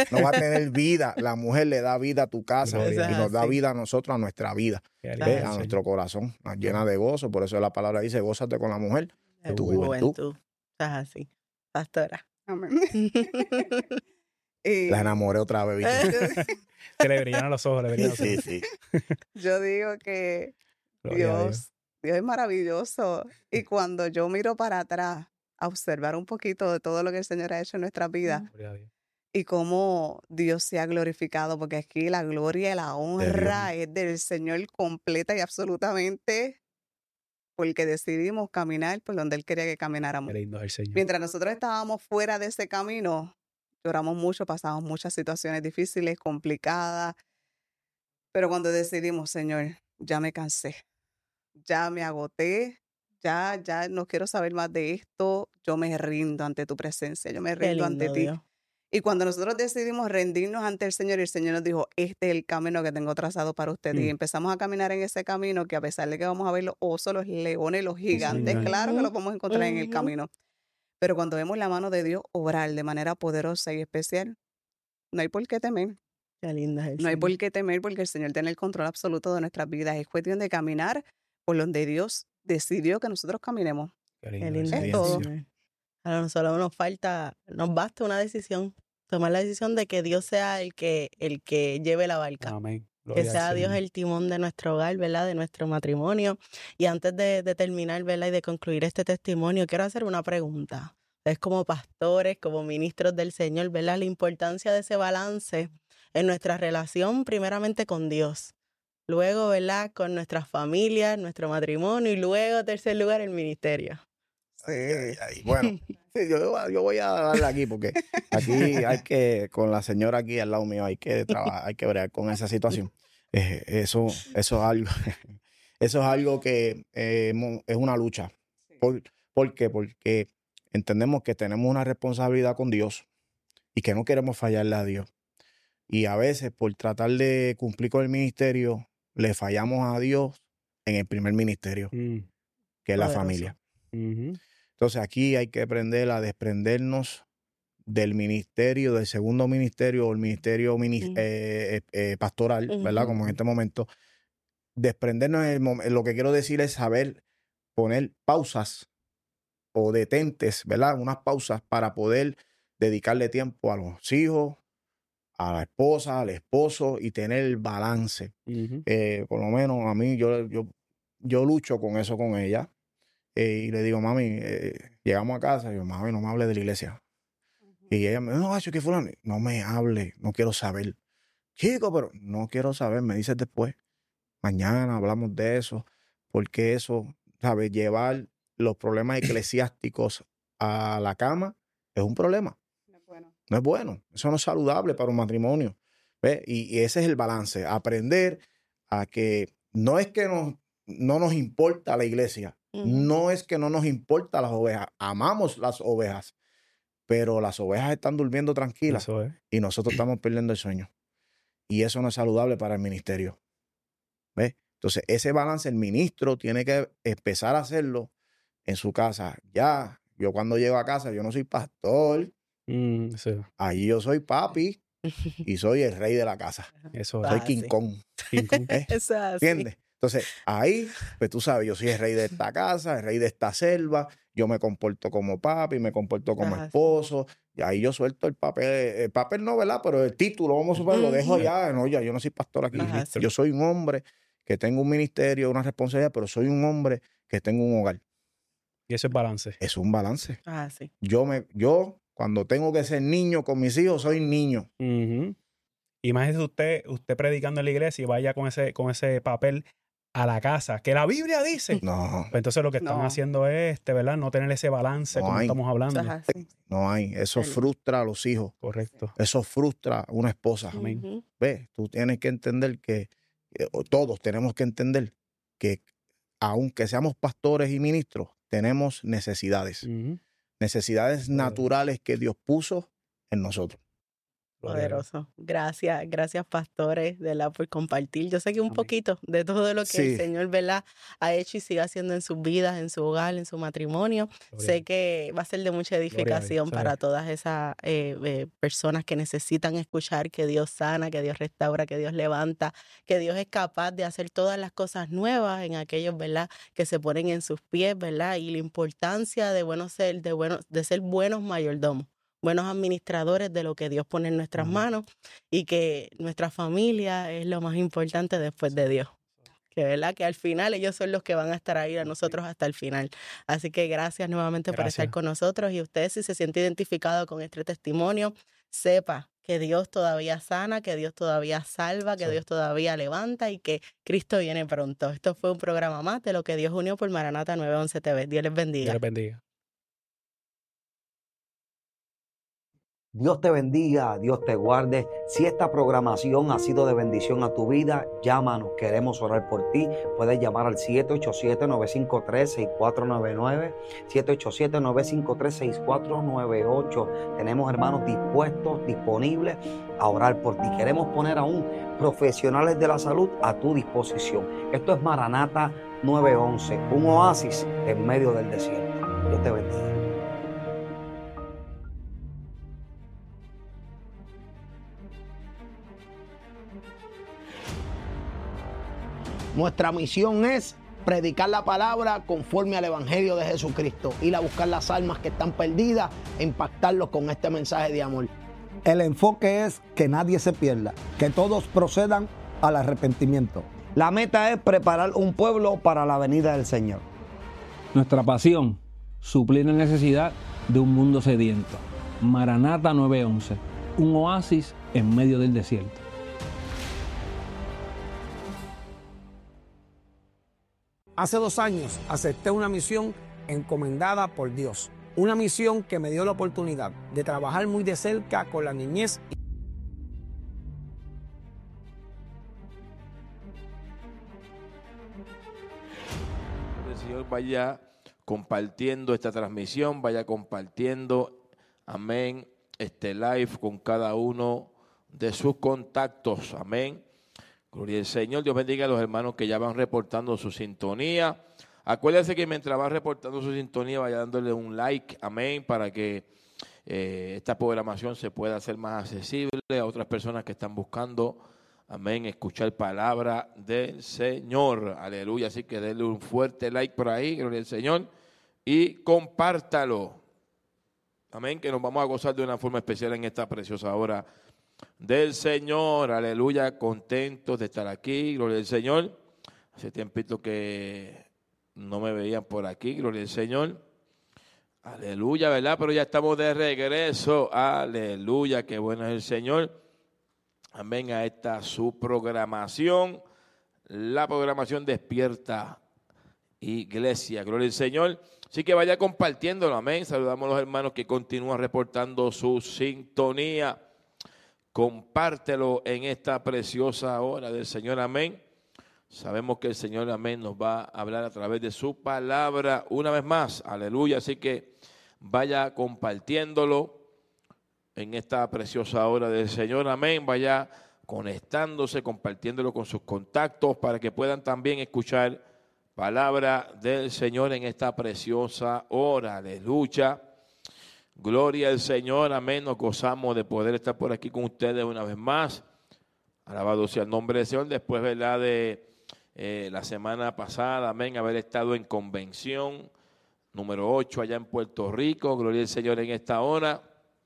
no va a tener vida. La mujer le da vida a tu casa Gloria. y nos da vida a nosotros, a nuestra vida, Qué ¿ves? alegría, A Señor. nuestro corazón, nos llena de gozo. Por eso la palabra dice, gózate con la mujer de tu juventud. Estás así, pastora. Amén. La enamoré otra vez, ¿viste? Que le brillan los ojos, le brillan los ojos. Sí. Yo digo que Gloria a Dios. Dios es maravilloso. Y cuando yo miro para atrás a observar un poquito de todo lo que el Señor ha hecho en nuestra vida Gloria a Dios. y cómo Dios se ha glorificado, porque aquí la gloria y la honra es del Señor completa y absolutamente, porque decidimos caminar por donde Él quería que camináramos. Qué lindo es el Señor. Mientras nosotros estábamos fuera de ese camino, lloramos mucho, pasamos muchas situaciones difíciles, complicadas, pero cuando decidimos, Señor, ya me cansé, ya me agoté, ya no quiero saber más de esto, yo me rindo ante tu presencia, yo me Qué rindo ante lindo, ti. Dios. Y cuando nosotros decidimos rendirnos ante el Señor, y el Señor nos dijo, este es el camino que tengo trazado para usted. Y empezamos a caminar en ese camino que a pesar de que vamos a ver los osos, los leones, los gigantes, Señor. claro que los vamos a encontrar en el Ujú. camino. Pero cuando vemos la mano de Dios obrar de manera poderosa y especial, no hay por qué temer. Qué lindo es el No hay Señor. por qué temer porque el Señor tiene el control absoluto de nuestras vidas. Es cuestión de caminar por donde Dios decidió que nosotros caminemos. Qué Qué lindo lindo es Es el es todo. el Señor. A nosotros nos basta una decisión. Tomar la decisión de que Dios sea el que lleve la barca. Amén. Que Gloria al sea Dios Señor. el timón de nuestro hogar, ¿verdad? De nuestro matrimonio. Y antes de terminar, ¿verdad? Y de concluir este testimonio, quiero hacer una pregunta. Ustedes como pastores, como ministros del Señor, ¿verdad? La importancia de ese balance en nuestra relación, primeramente con Dios. Luego, ¿verdad? Con nuestras familias, nuestro matrimonio. Y luego, en tercer lugar, el ministerio. Ay. Bueno, sí, yo voy a darle aquí porque aquí hay que, con la señora aquí al lado mío, hay que trabajar, hay que bregar con esa situación. Eso es algo, eso es algo que es una lucha. ¿Por qué? Porque entendemos que tenemos una responsabilidad con Dios y que no queremos fallarle a Dios. Y a veces, por tratar de cumplir con el ministerio, le fallamos a Dios en el primer ministerio, que es la Poderoso. familia. Ujú. Entonces aquí hay que aprender a desprendernos del ministerio, del segundo ministerio o el ministerio pastoral, ¿verdad? Ujú. Como en este momento. Desprendernos lo que quiero decir es saber poner pausas o detentes, ¿verdad? Unas pausas para poder dedicarle tiempo a los hijos, a la esposa, al esposo y tener el balance. Ujú. Por lo menos a mí, yo lucho con eso con ella. Y le digo, mami, llegamos a casa y yo, mami, no me hable de la iglesia. Y ella me dijo, no, eso que fulano, no me hable, no quiero saber. Chico, pero no quiero saber, me dices después. Mañana hablamos de eso, porque eso, ¿sabes? Llevar los problemas eclesiásticos a la cama es un problema. No es bueno. No es bueno, eso no es saludable para un matrimonio. ¿Ves? Y ese es el balance, aprender a que no es que no nos importa la iglesia, Ujú. no es que no nos importa las ovejas, amamos las ovejas, pero las ovejas están durmiendo tranquilas Eso es. y nosotros estamos perdiendo el sueño. Y eso no es saludable para el ministerio. ¿Ves? Entonces, ese balance el ministro tiene que empezar a hacerlo en su casa. Ya, yo cuando llego a casa, yo no soy pastor, Eso, ahí yo soy papi y soy el rey de la casa. eso Soy es. King sí. Kong. King Kong. ¿Eh? Eso es así. ¿Entiendes? Entonces, ahí, pues tú sabes, yo soy el rey de esta casa, el rey de esta selva, yo me comporto como papi, me comporto como Ajá, sí. esposo, y ahí yo suelto el papel no, ¿verdad? Pero el título, vamos a suponer, lo dejo Ujú. allá, no, ya, yo no soy pastor aquí. Ajá, sí. Yo soy un hombre que tengo un ministerio, una responsabilidad, pero soy un hombre que tengo un hogar. Y eso es balance. Es un balance. Ajá, sí. Yo, cuando tengo que ser niño con mis hijos, soy niño. Ujú. Imagínese usted predicando en la iglesia y vaya con ese papel a la casa, que la Biblia dice. No, Pues entonces lo que están No. haciendo es, ¿verdad? No tener ese balance No como hay. estamos Eso hablando. es así. no hay. Eso El- frustra a los hijos. Correcto. Eso frustra a una esposa. Amén. Ujú. ¿Ves? Tú tienes que entender o todos tenemos que entender que aunque seamos pastores y ministros, tenemos necesidades. Ujú. Necesidades Verdad. naturales que Dios puso en nosotros. Poderoso. Gracias, gracias pastores, ¿verdad? Por compartir. Yo sé que un Amén. poquito de todo lo que el Sí. Señor, ¿verdad? Ha hecho y sigue haciendo en sus vidas, en su hogar, en su matrimonio. Gloria a Sé Dios. que va a ser de mucha Gloria a Dios. edificación ¿Sabes? para todas esas personas que necesitan escuchar que Dios sana, que Dios restaura, que Dios levanta, que Dios es capaz de hacer todas las cosas nuevas en aquellos, ¿verdad? Que se ponen en sus pies, ¿verdad? Y la importancia de de ser buenos mayordomos, buenos administradores de lo que Dios pone en nuestras Amén. manos, y que nuestra familia es lo más importante después de Dios. Que verdad que al final ellos son los que van a estar ahí a nosotros hasta el final. Así que gracias nuevamente por estar Gracias. con nosotros, y usted, si se siente identificado con este testimonio, sepa que Dios todavía sana, que Dios todavía salva, que Sí. Dios todavía levanta y que Cristo viene pronto. Esto fue un programa más de Lo que Dios unió por Maranata 911 TV. Dios les Dios bendiga. les bendiga. Dios te bendiga, Dios te guarde. Si esta programación ha sido de bendición a tu vida, llámanos, queremos orar por ti. Puedes llamar al 787-953-6499, 787-953-6498. Tenemos hermanos dispuestos, disponibles a orar por ti. Queremos poner aún profesionales de la salud a tu disposición. Esto es Maranata 911, un oasis en medio del desierto. Dios te bendiga. Nuestra misión es predicar la palabra conforme al Evangelio de Jesucristo, ir a buscar las almas que están perdidas e impactarlos con este mensaje de amor. El enfoque es que nadie se pierda, que todos procedan al arrepentimiento. La meta es preparar un pueblo para la venida del Señor. Nuestra pasión, suplir la necesidad de un mundo sediento. Maranata 911, un oasis en medio del desierto. Hace 2 años acepté una misión encomendada por Dios. Una misión que me dio la oportunidad de trabajar muy de cerca con la niñez. El Señor vaya compartiendo esta transmisión, vaya compartiendo, amén, este live con cada uno de sus contactos, amén. Gloria al Señor. Dios bendiga a los hermanos que ya van reportando su sintonía. Acuérdense que mientras van reportando su sintonía, vaya dándole un like, amén, para que esta programación se pueda hacer más accesible a otras personas que están buscando, amén, escuchar palabra del Señor. Aleluya. Así que denle un fuerte like por ahí, gloria al Señor, y compártalo. Amén, que nos vamos a gozar de una forma especial en esta preciosa hora del Señor. Aleluya, contentos de estar aquí, gloria al Señor. Hace tiempito que no me veían por aquí, gloria al Señor. Aleluya, ¿verdad? Pero ya estamos de regreso. Aleluya, qué bueno es el Señor. Amén, a esta su programación, la programación Despierta Iglesia, gloria al Señor. Así que vaya compartiéndolo, amén. Saludamos a los hermanos que continúan reportando su sintonía. Compártelo en esta preciosa hora del Señor, amén. Sabemos que el Señor, amén, nos va a hablar a través de su palabra una vez más, aleluya. Así que vaya compartiéndolo en esta preciosa hora del Señor, amén. Vaya conectándose, compartiéndolo con sus contactos para que puedan también escuchar palabra del Señor en esta preciosa hora, aleluya. Gloria al Señor, amén. Nos gozamos de poder estar por aquí con ustedes una vez más. Alabado sea el nombre del Señor. Después, ¿verdad?, de la semana pasada, amén, haber estado en convención número 8 allá en Puerto Rico. Gloria al Señor en esta hora.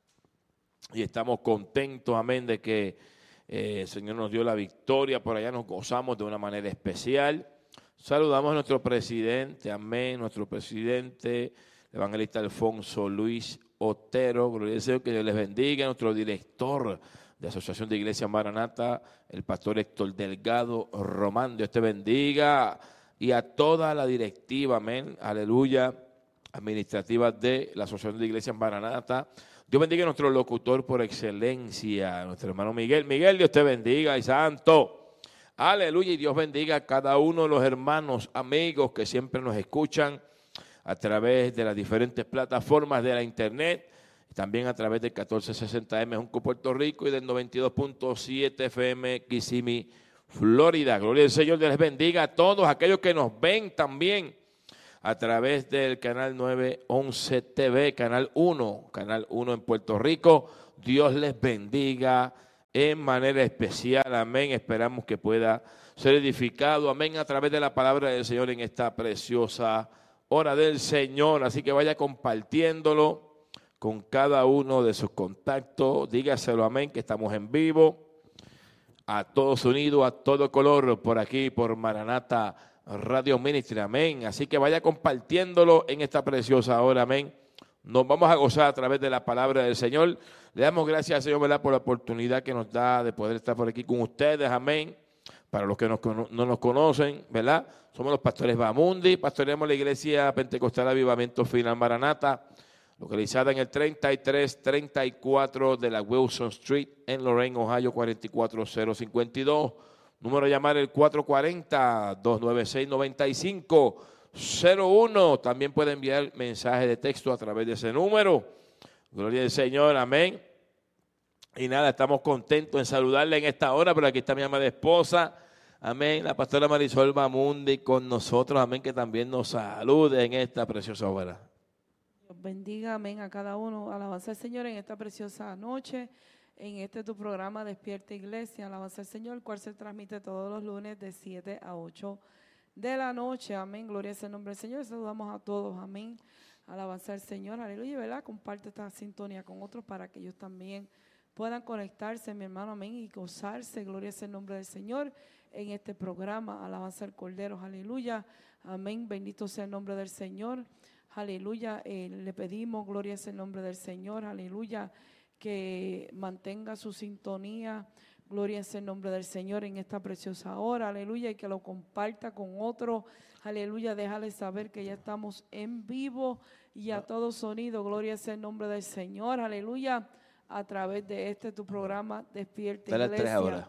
Y estamos contentos, amén, de que el Señor nos dio la victoria. Por allá nos gozamos de una manera especial. Saludamos a nuestro presidente, amén, nuestro presidente, el evangelista Alfonso Luis Otero, gloria al Señor, que Dios les bendiga. Nuestro director de Asociación de Iglesia Maranata, el pastor Héctor Delgado Román, Dios te bendiga. Y a toda la directiva, amén, aleluya, administrativa de la Asociación de Iglesias Maranata. Dios bendiga a nuestro locutor por excelencia, nuestro hermano Miguel. Miguel, Dios te bendiga y santo. Aleluya, y Dios bendiga a cada uno de los hermanos, amigos que siempre nos escuchan a través de las diferentes plataformas de la internet. También a través del 1460M Junco, Puerto Rico, y del 92.7 FM Kissimmee, Florida. Gloria al Señor, Dios les bendiga a todos aquellos que nos ven también a través del canal 911 TV, canal 1 en Puerto Rico. Dios les bendiga en manera especial, amén. Esperamos que pueda ser edificado, amén, a través de la palabra del Señor en esta preciosa hora del Señor. Así que vaya compartiéndolo con cada uno de sus contactos. Dígaselo, amén, que estamos en vivo, a todos unidos, a todo color, por aquí, por Maranata Radio Ministry, amén. Así que vaya compartiéndolo en esta preciosa hora, amén. Nos vamos a gozar a través de la palabra del Señor. Le damos gracias al Señor, ¿verdad?, por la oportunidad que nos da de poder estar por aquí con ustedes, amén. Para los que no nos conocen, ¿verdad? Somos los pastores Bamundi, pastoreamos la iglesia Pentecostal Avivamiento Final Maranata, localizada en el 3334 de la Wilson Street en Lorain, Ohio, 44052. Número a llamar el 440-296-9501. También puede enviar mensaje de texto a través de ese número. Gloria al Señor, amén. Y nada, estamos contentos en saludarle en esta hora, pero aquí está mi amada esposa, amén, la pastora Marisol Bamundi con nosotros, amén, que también nos salude en esta preciosa hora. Dios bendiga, amén, a cada uno. Alabanza al Señor en esta preciosa noche, en este tu programa Despierta Iglesia. Alabanza al Señor, el cual se transmite todos los lunes de 7 a 8 de la noche, amén. Gloria a ese nombre del Señor. Saludamos a todos, amén. Alabanza al Señor, aleluya, ¿verdad? Comparte esta sintonía con otros para que ellos también puedan conectarse, mi hermano, amén, y gozarse, gloria a ese nombre del Señor, en este programa. Alabanza al Cordero, aleluya, amén. Bendito sea el nombre del Señor. Aleluya, le pedimos, gloria es el nombre del Señor, aleluya, que mantenga su sintonía, gloria es el nombre del Señor en esta preciosa hora, aleluya, y que lo comparta con otro, aleluya, déjale saber que ya estamos en vivo y a todo sonido, gloria es el nombre del Señor, aleluya, a través de tu programa Despierta Iglesia. Dale 3 ahora.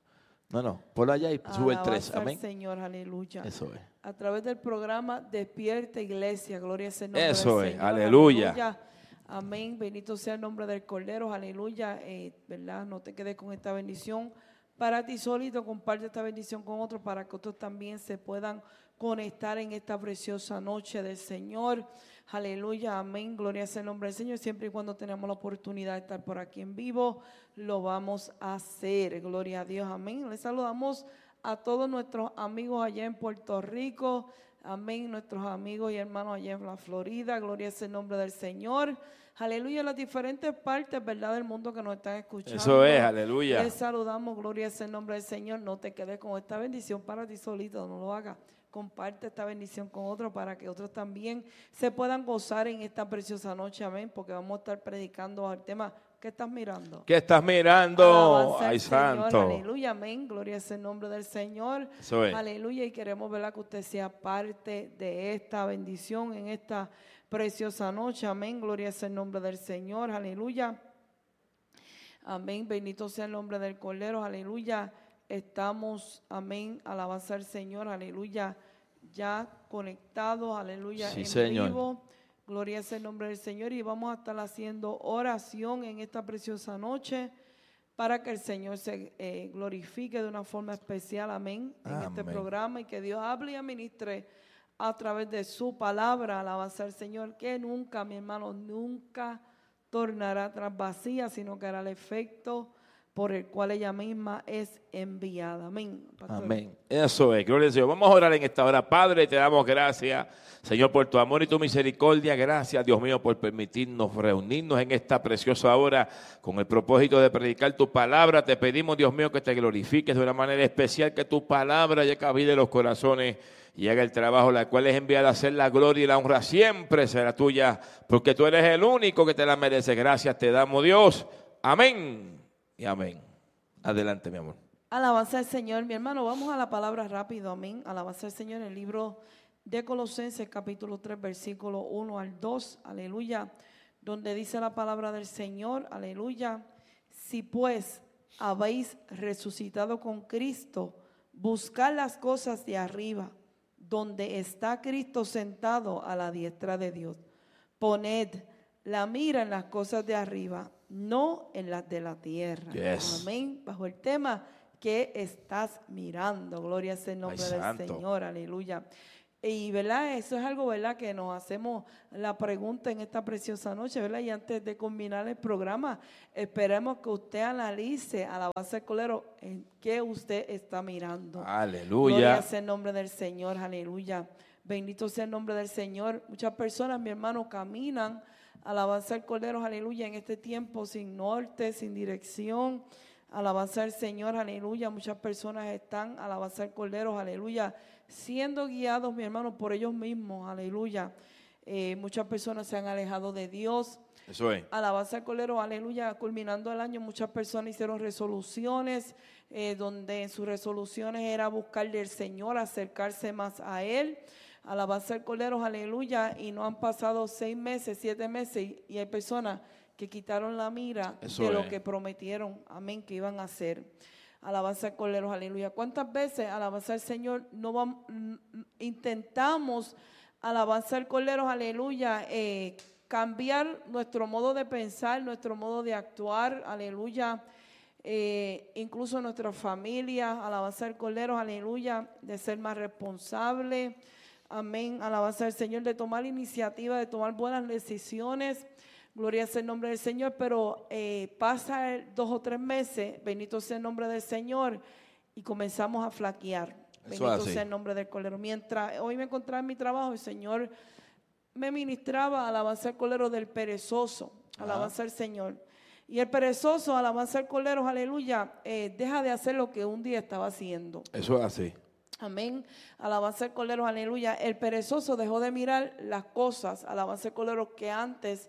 No, ponlo allá y sube el 3, amén. Señor, aleluya. Eso es. A través del programa Despierta Iglesia, gloria sea el nombre Eso del es, Señor. aleluya. Amén, bendito sea el nombre del Cordero, aleluya, ¿verdad? No te quedes con esta bendición para ti solito, comparte esta bendición con otros para que otros también se puedan conectar en esta preciosa noche del Señor. Aleluya, amén, gloria sea el nombre del Señor. Siempre y cuando tenemos la oportunidad de estar por aquí en vivo, lo vamos a hacer, gloria a Dios, amén. Les saludamos a todos nuestros amigos allá en Puerto Rico, amén, nuestros amigos y hermanos allá en la Florida, gloria sea el nombre del Señor. Aleluya, las diferentes partes, ¿verdad?, del mundo que nos están escuchando. Eso es, aleluya. Les saludamos, gloria sea el nombre del Señor. No te quedes con esta bendición para ti solito, no lo hagas. Comparte esta bendición con otros para que otros también se puedan gozar en esta preciosa noche, amén, porque vamos a estar predicando al tema. ¿Qué estás mirando? ¿Qué estás mirando? Ay, Señor, santo. aleluya, amén, gloria es el nombre del Señor. Eso es. Aleluya, y queremos, ¿verdad?, que usted sea parte de esta bendición en esta preciosa noche, amén, gloria es el nombre del Señor, aleluya. Amén, bendito sea el nombre del Cordero, aleluya. Estamos, amén, alabanza al Señor, aleluya, ya conectados, aleluya, Sí, en Señor. vivo. Gloria es el nombre del Señor y vamos a estar haciendo oración en esta preciosa noche para que el Señor se glorifique de una forma especial, amén, en este Amén. programa y que Dios hable y administre a través de su palabra, alabanza al Señor, que nunca, mi hermano, nunca tornará atrás vacía, sino que hará el efecto por el cual ella misma es enviada. Amén. Pastor. Amén. Eso es, gloria al Señor. Vamos a orar en esta hora. Padre, te damos gracias, Señor, por tu amor y tu misericordia. Gracias, Dios mío, por permitirnos reunirnos en esta preciosa hora con el propósito de predicar tu palabra. Te pedimos, Dios mío, que te glorifiques de una manera especial, que tu palabra llegue a vida en los corazones y haga el trabajo, la cual es enviada a hacer la gloria y la honra siempre será tuya, porque tú eres el único que te la merece. Gracias te damos, Dios. Amén y amén. Adelante, mi amor. Alabanza al Señor, mi hermano. Vamos a la palabra rápido, amén. Alabanza al Señor en el libro de Colosenses, capítulo 3, versículo 1 al 2, aleluya, donde dice la palabra del Señor, aleluya. Si pues habéis resucitado con Cristo, buscad las cosas de arriba, donde está Cristo sentado a la diestra de Dios. Poned la mira en las cosas de arriba, no en las de la tierra. Yes. Amén. Bajo el tema, ¿qué estás mirando? Gloria sea el nombre Ay, del santo. Señor. Aleluya. Y, ¿verdad? Eso es algo, ¿verdad? Que nos hacemos la pregunta en esta preciosa noche, ¿verdad? Y antes de culminar el programa, esperemos que usted analice, alabanza al colero, en qué usted está mirando. Aleluya. Gloria sea el nombre del Señor, aleluya. Bendito sea el nombre del Señor. Muchas personas, mi hermano, caminan, alabanza al Cordero, aleluya, en este tiempo sin norte, sin dirección. Alabanza al Señor, aleluya. Muchas personas están, alabanza al Cordero, aleluya, siendo guiados, mi hermano, por ellos mismos, aleluya. Muchas personas se han alejado de Dios. Eso es. Alabanza al Cordero, aleluya. Culminando el año, muchas personas hicieron resoluciones, donde en sus resoluciones era buscar del Señor, acercarse más a Él. Alabanza al Cordero, aleluya. Y no han pasado 6 meses, 7 meses, y hay personas que quitaron la mira Eso de lo es. que prometieron, amén, que iban a hacer. Alabanza al Cordero, aleluya. ¿Cuántas veces, alabanza al Señor, no vamos, intentamos, alabanza al Cordero, aleluya, cambiar nuestro modo de pensar, nuestro modo de actuar, aleluya, incluso nuestra familia, alabanza al Cordero, aleluya, de ser más responsable, amén, alabanza al Señor, de tomar iniciativa, de tomar buenas decisiones. Gloria sea el nombre del Señor, pero pasa 2 o 3 meses, bendito sea el nombre del Señor, y comenzamos a flaquear. Bendito sea el nombre del Cordero. Mientras hoy me encontraba en mi trabajo, el Señor me ministraba, alabanza al Cordero, del perezoso, alabanza al Señor. Y el perezoso, alabanza al Cordero, aleluya, deja de hacer lo que un día estaba haciendo. Eso es así. Amén. Alabanza al Cordero, aleluya. El perezoso dejó de mirar las cosas, alabanza al Cordero, que antes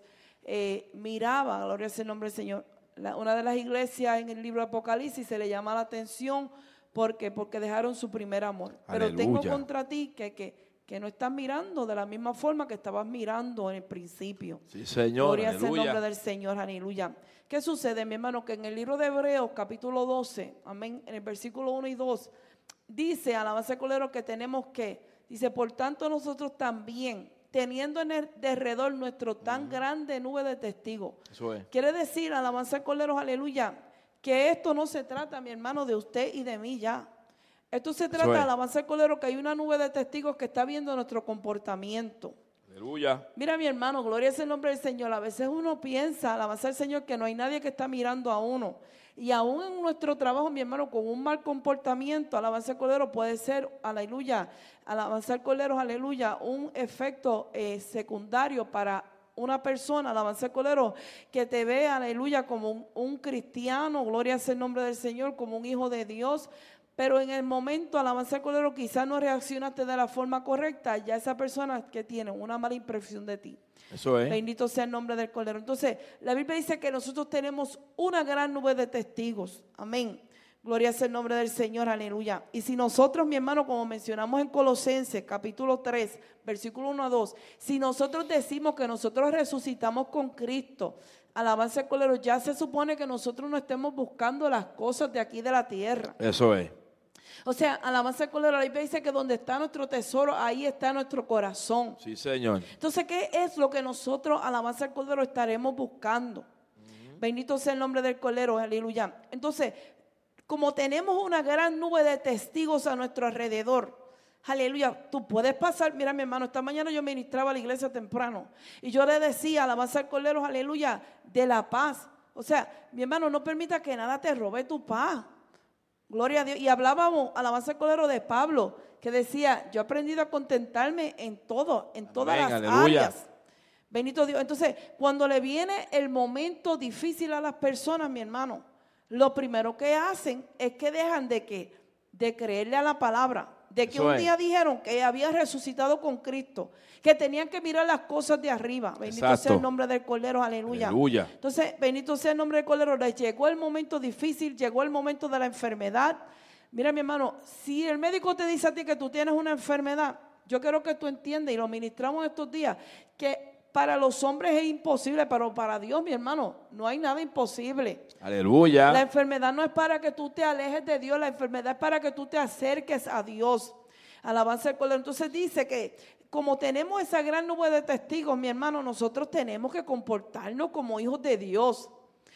miraba, gloria sea el nombre del Señor. Una de las iglesias en el libro de Apocalipsis se le llama la atención porque dejaron su primer amor. Pero Aleluya. tengo contra ti que no estás mirando de la misma forma que estabas mirando en el principio. Sí, Señor. Gloria sea el Aleluya. nombre del Señor, aleluya. ¿Qué sucede, mi hermano? Que en el libro de Hebreos, capítulo 12, amén, en el versículo 1 y 2, dice, alabanza al Cordero, que tenemos que, dice, por tanto nosotros también, teniendo en el derredor nuestro tan grande nube de testigos. Eso es. Quiere decir, alabanza al Cordero, aleluya, que esto no se trata, mi hermano, de usted y de mí ya. Esto se trata, es. alabanza al Cordero, que hay una nube de testigos que está viendo nuestro comportamiento. Aleluya. Mira, mi hermano, gloria es el nombre del Señor. A veces uno piensa, alabanza al Señor, que no hay nadie que está mirando a uno. Y aún en nuestro trabajo, mi hermano, con un mal comportamiento, alabanza al Cordero, puede ser, aleluya, alabanza al Cordero, aleluya, un efecto secundario para una persona, alabanza al Cordero, que te ve, aleluya, como un cristiano, gloria es el nombre del Señor, como un hijo de Dios. Pero en el momento, alabanza al Cordero, quizás no reaccionaste de la forma correcta, ya esa persona que tiene una mala impresión de ti. Eso es. Bendito sea el nombre del Cordero. Entonces, la Biblia dice que nosotros tenemos una gran nube de testigos. Amén. Gloria sea el nombre del Señor, aleluya. Y si nosotros, mi hermano, como mencionamos en Colosenses, capítulo 3, versículo 1 a 2, si nosotros decimos que nosotros resucitamos con Cristo, alabanza al Cordero, ya se supone que nosotros no estemos buscando las cosas de aquí de la tierra. Eso es. O sea, alabanza al Cordero, la Biblia dice que donde está nuestro tesoro, ahí está nuestro corazón. Sí, Señor. Entonces, ¿qué es lo que nosotros, alabanza al Cordero, estaremos buscando? Bendito sea el nombre del Cordero, aleluya. Entonces, como tenemos una gran nube de testigos a nuestro alrededor, aleluya, tú puedes pasar. Mira, mi hermano, esta mañana yo ministraba a la iglesia temprano y yo le decía, alabanza al Cordero, aleluya, de la paz. O sea, mi hermano, no permita que nada te robe tu paz. Gloria a Dios. Y hablábamos, alabanza al Cordero, de Pablo, que decía, yo he aprendido a contentarme en todo, en todas Amén, las aleluya. áreas. Bendito Dios. Entonces, cuando le viene el momento difícil a las personas, mi hermano, lo primero que hacen es que dejan de creerle a la palabra, de que Eso un es. día dijeron que había resucitado con Cristo, que tenían que mirar las cosas de arriba. Bendito Exacto. sea el nombre del Cordero, aleluya. Aleluya. Entonces, bendito sea el nombre del Cordero. Les llegó el momento difícil, llegó el momento de la enfermedad. Mira, mi hermano, si el médico te dice a ti que tú tienes una enfermedad, yo quiero que tú entiendas, y lo ministramos estos días, que para los hombres es imposible, pero para Dios, mi hermano, no hay nada imposible. Aleluya. La enfermedad no es para que tú te alejes de Dios, la enfermedad es para que tú te acerques a Dios. Alabanza al Cordero. Entonces dice que como tenemos esa gran nube de testigos, mi hermano, nosotros tenemos que comportarnos como hijos de Dios.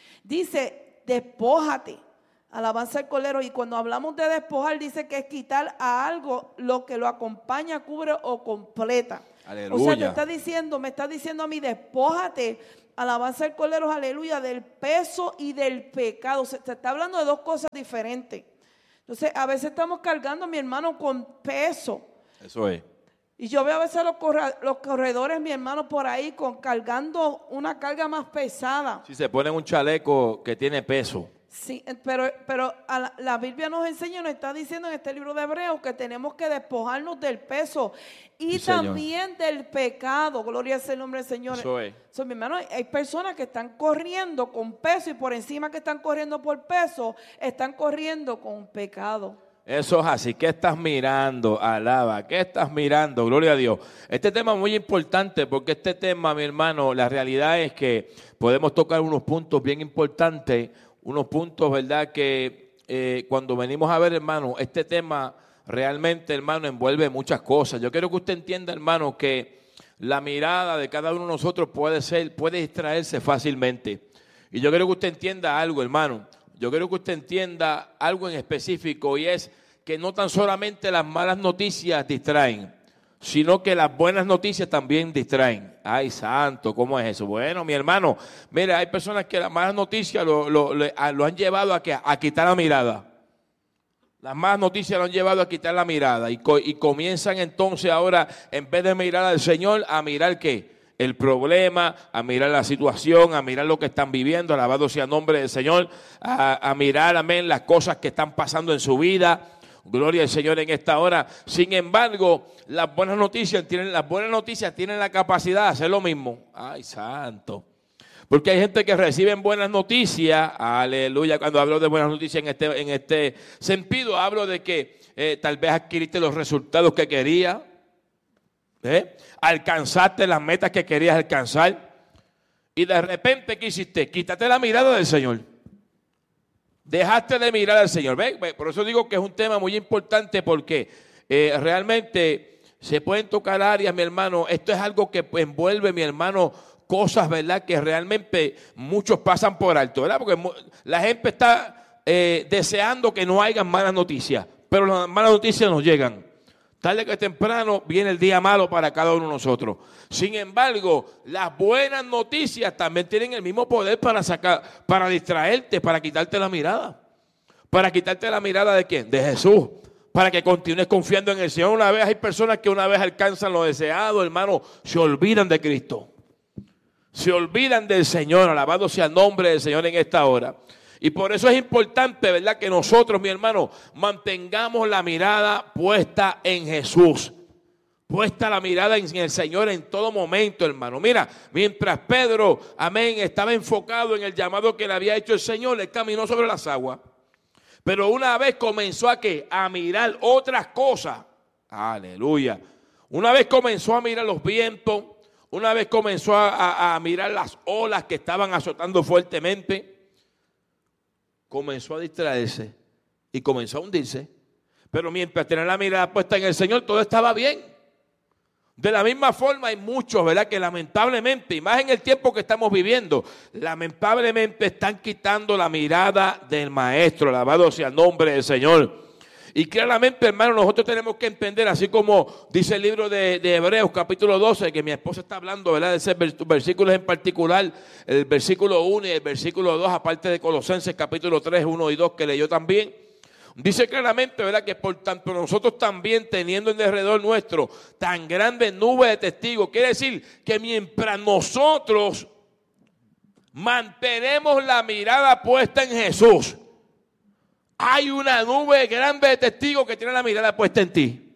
Dice, despójate. Alabanza al Cordero. Y cuando hablamos de despojar, dice que es quitar a algo lo que lo acompaña, cubre o completa. Aleluya. O sea, me está diciendo a mí, despójate. Alabanza al Cordero, aleluya, del peso y del pecado. Se está hablando de dos cosas diferentes. Entonces, a veces estamos cargando, mi hermano, con peso. Eso es. Y yo veo a veces los corredores, mi hermano, por ahí cargando una carga más pesada. Si se ponen un chaleco que tiene peso. Sí, pero la Biblia nos enseña, nos está diciendo en este libro de Hebreos que tenemos que despojarnos del peso y Sí, también del pecado. Gloria sea el nombre del Señor. Eso es. Mi hermano, hay personas que están corriendo con peso y por encima que están corriendo por peso, están corriendo con pecado. Eso es así. ¿Qué estás mirando? Alaba. ¿Qué estás mirando? Gloria a Dios. Este tema es muy importante porque este tema, mi hermano, la realidad es que podemos tocar unos puntos bien importantes, unos puntos, ¿verdad? Que cuando venimos a ver, hermano, este tema realmente, hermano, envuelve muchas cosas. Yo quiero que usted entienda, hermano, que la mirada de cada uno de nosotros puede distraerse fácilmente. Y yo quiero que usted entienda algo, hermano. Yo quiero que usted entienda algo en específico y es que no tan solamente las malas noticias distraen, sino que las buenas noticias también distraen. Ay, santo, ¿cómo es eso? Bueno, mi hermano, mira, hay personas que las malas noticias lo han llevado a quitar la mirada. Las malas noticias lo han llevado a quitar la mirada y comienzan entonces ahora, en vez de mirar al Señor, a mirar ¿qué? El problema, a mirar la situación, a mirar lo que están viviendo, alabado sea el nombre del Señor, a mirar, amén, las cosas que están pasando en su vida. Gloria al Señor en esta hora. Sin embargo, las buenas noticias tienen la capacidad de hacer lo mismo. Ay, santo. Porque hay gente que recibe buenas noticias. Aleluya. Cuando hablo de buenas noticias en este sentido, hablo de que tal vez adquiriste los resultados que querías. Alcanzaste las metas que querías alcanzar. Y de repente, ¿qué hiciste? Quítate la mirada del Señor. Dejaste de mirar al Señor. ¿Ven? Por eso digo que es un tema muy importante porque realmente se pueden tocar áreas, mi hermano. Esto es algo que envuelve, mi hermano, cosas, ¿verdad? Que realmente muchos pasan por alto, ¿verdad? Porque la gente está deseando que no haya malas noticias, pero las malas noticias nos llegan. Tarde que temprano viene el día malo para cada uno de nosotros. Sin embargo, las buenas noticias también tienen el mismo poder para distraerte, para quitarte la mirada. ¿Para quitarte la mirada de quién? De Jesús. Para que continúes confiando en el Señor. Una vez hay personas que una vez alcanzan lo deseado, hermano, se olvidan de Cristo. Se olvidan del Señor. Alabado sea el nombre del Señor en esta hora. Y por eso es importante, ¿verdad?, que nosotros, mi hermano, mantengamos la mirada puesta en Jesús. Puesta la mirada en el Señor en todo momento, hermano. Mira, mientras Pedro, amén, estaba enfocado en el llamado que le había hecho el Señor, él caminó sobre las aguas. Pero una vez comenzó a mirar otras cosas. Aleluya. Una vez comenzó a mirar los vientos. Una vez comenzó a mirar las olas que estaban azotando fuertemente. Comenzó a distraerse y comenzó a hundirse. Pero mientras tenía la mirada puesta en el Señor, todo estaba bien. De la misma forma hay muchos, ¿verdad?, que lamentablemente, y más en el tiempo que estamos viviendo, lamentablemente están quitando la mirada del Maestro. Alabado sea el nombre del Señor. Y claramente, hermano, nosotros tenemos que entender, así como dice el libro de Hebreos, capítulo 12, que mi esposa está hablando, ¿verdad?, de esos versículos en particular, el versículo 1 y el versículo 2, aparte de Colosenses, capítulo 3, 1 y 2, que leyó también. Dice claramente, ¿verdad?, que por tanto nosotros también, teniendo en derredor nuestro tan grande nube de testigos, quiere decir que mientras nosotros mantenemos la mirada puesta en Jesús, hay una nube grande de testigos que tiene la mirada puesta en ti.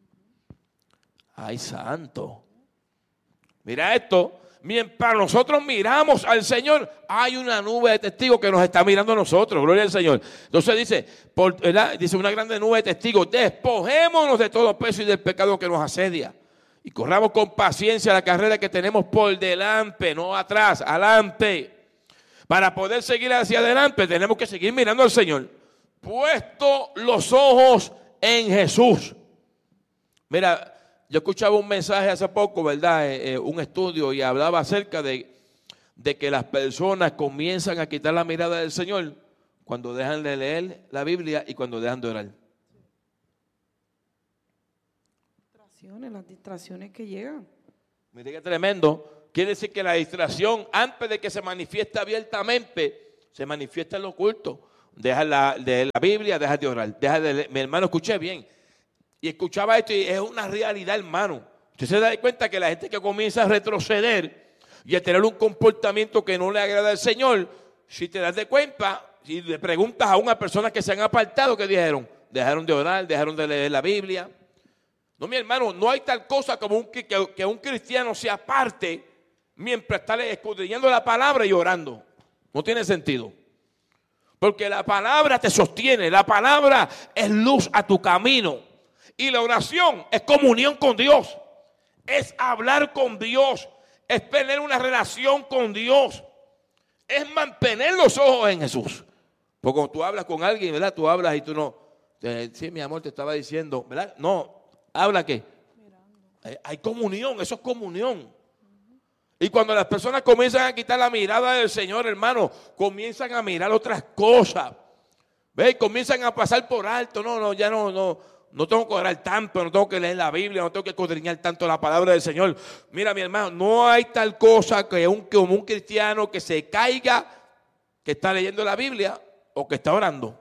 Ay, santo. Mira esto. Mientras nosotros miramos al Señor, hay una nube de testigos que nos está mirando a nosotros. Gloria al Señor. Entonces dice, dice una grande nube de testigos. Despojémonos de todo peso y del pecado que nos asedia. Y corramos con paciencia la carrera que tenemos por delante, no atrás, adelante. Para poder seguir hacia adelante, tenemos que seguir mirando al Señor. Puesto los ojos en Jesús. Mira, Yo escuchaba un mensaje hace poco, ¿verdad? Un estudio y hablaba acerca de que las personas comienzan a quitar la mirada del Señor cuando dejan de leer la Biblia y cuando dejan de orar. Las distracciones que llegan. Mire qué tremendo. Quiere decir que la distracción, antes de que se manifieste abiertamente, se manifiesta en lo oculto. Deja de la Biblia, deja de orar. Mi hermano, escuché bien. Y escuchaba esto y es una realidad, hermano. Usted se da cuenta que la gente que comienza a retroceder y a tener un comportamiento que no le agrada al Señor, si te das de cuenta, si le preguntas a una persona que se han apartado, ¿qué dijeron? Dejaron de orar, dejaron de leer la Biblia. No, mi hermano, no hay tal cosa como que un cristiano se aparte mientras está escudriñando la palabra y orando. No tiene sentido. Porque la palabra te sostiene, la palabra es luz a tu camino. Y la oración es comunión con Dios, es hablar con Dios, es tener una relación con Dios, es mantener los ojos en Jesús. Porque cuando tú hablas con alguien, ¿verdad? Tú hablas y tú no, sí, mi amor, te estaba diciendo, ¿verdad? No, ¿habla qué? Hay comunión, eso es comunión. Y cuando las personas comienzan a quitar la mirada del Señor, hermano, comienzan a mirar otras cosas. ¿Ves? Comienzan a pasar por alto. No tengo que orar tanto, no tengo que leer la Biblia, no tengo que escudriñar tanto la palabra del Señor. Mira, mi hermano, no hay tal cosa que un cristiano que se caiga, que está leyendo la Biblia o que está orando.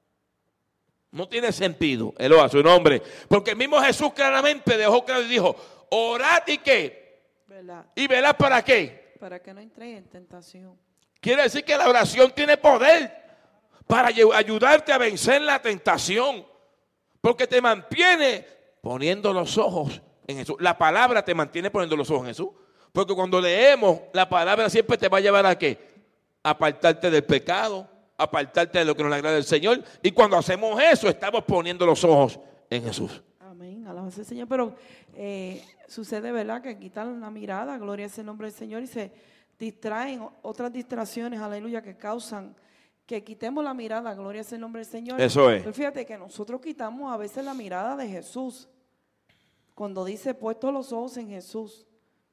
No tiene sentido, Eloa, su nombre. Porque el mismo Jesús claramente dejó claro y dijo, orad y qué. ¿Verdad? ¿Y velad para qué? Para que no entréis en tentación. Quiere decir que la oración tiene poder para ayudarte a vencer la tentación. Porque te mantiene poniendo los ojos en Jesús. La palabra te mantiene poniendo los ojos en Jesús. Porque cuando leemos, la palabra siempre te va a llevar a ¿qué? A apartarte del pecado, apartarte de lo que no le agrada al Señor. Y cuando hacemos eso, estamos poniendo los ojos en Jesús. Amén, alabado sea el Señor. Pero sucede, ¿verdad? Que quitan la mirada, gloria es el nombre del Señor, y se distraen otras distracciones, aleluya, que causan que quitemos la mirada, gloria es el nombre del Señor. Eso es. Pero fíjate que nosotros quitamos a veces la mirada de Jesús. Cuando dice, puesto los ojos en Jesús.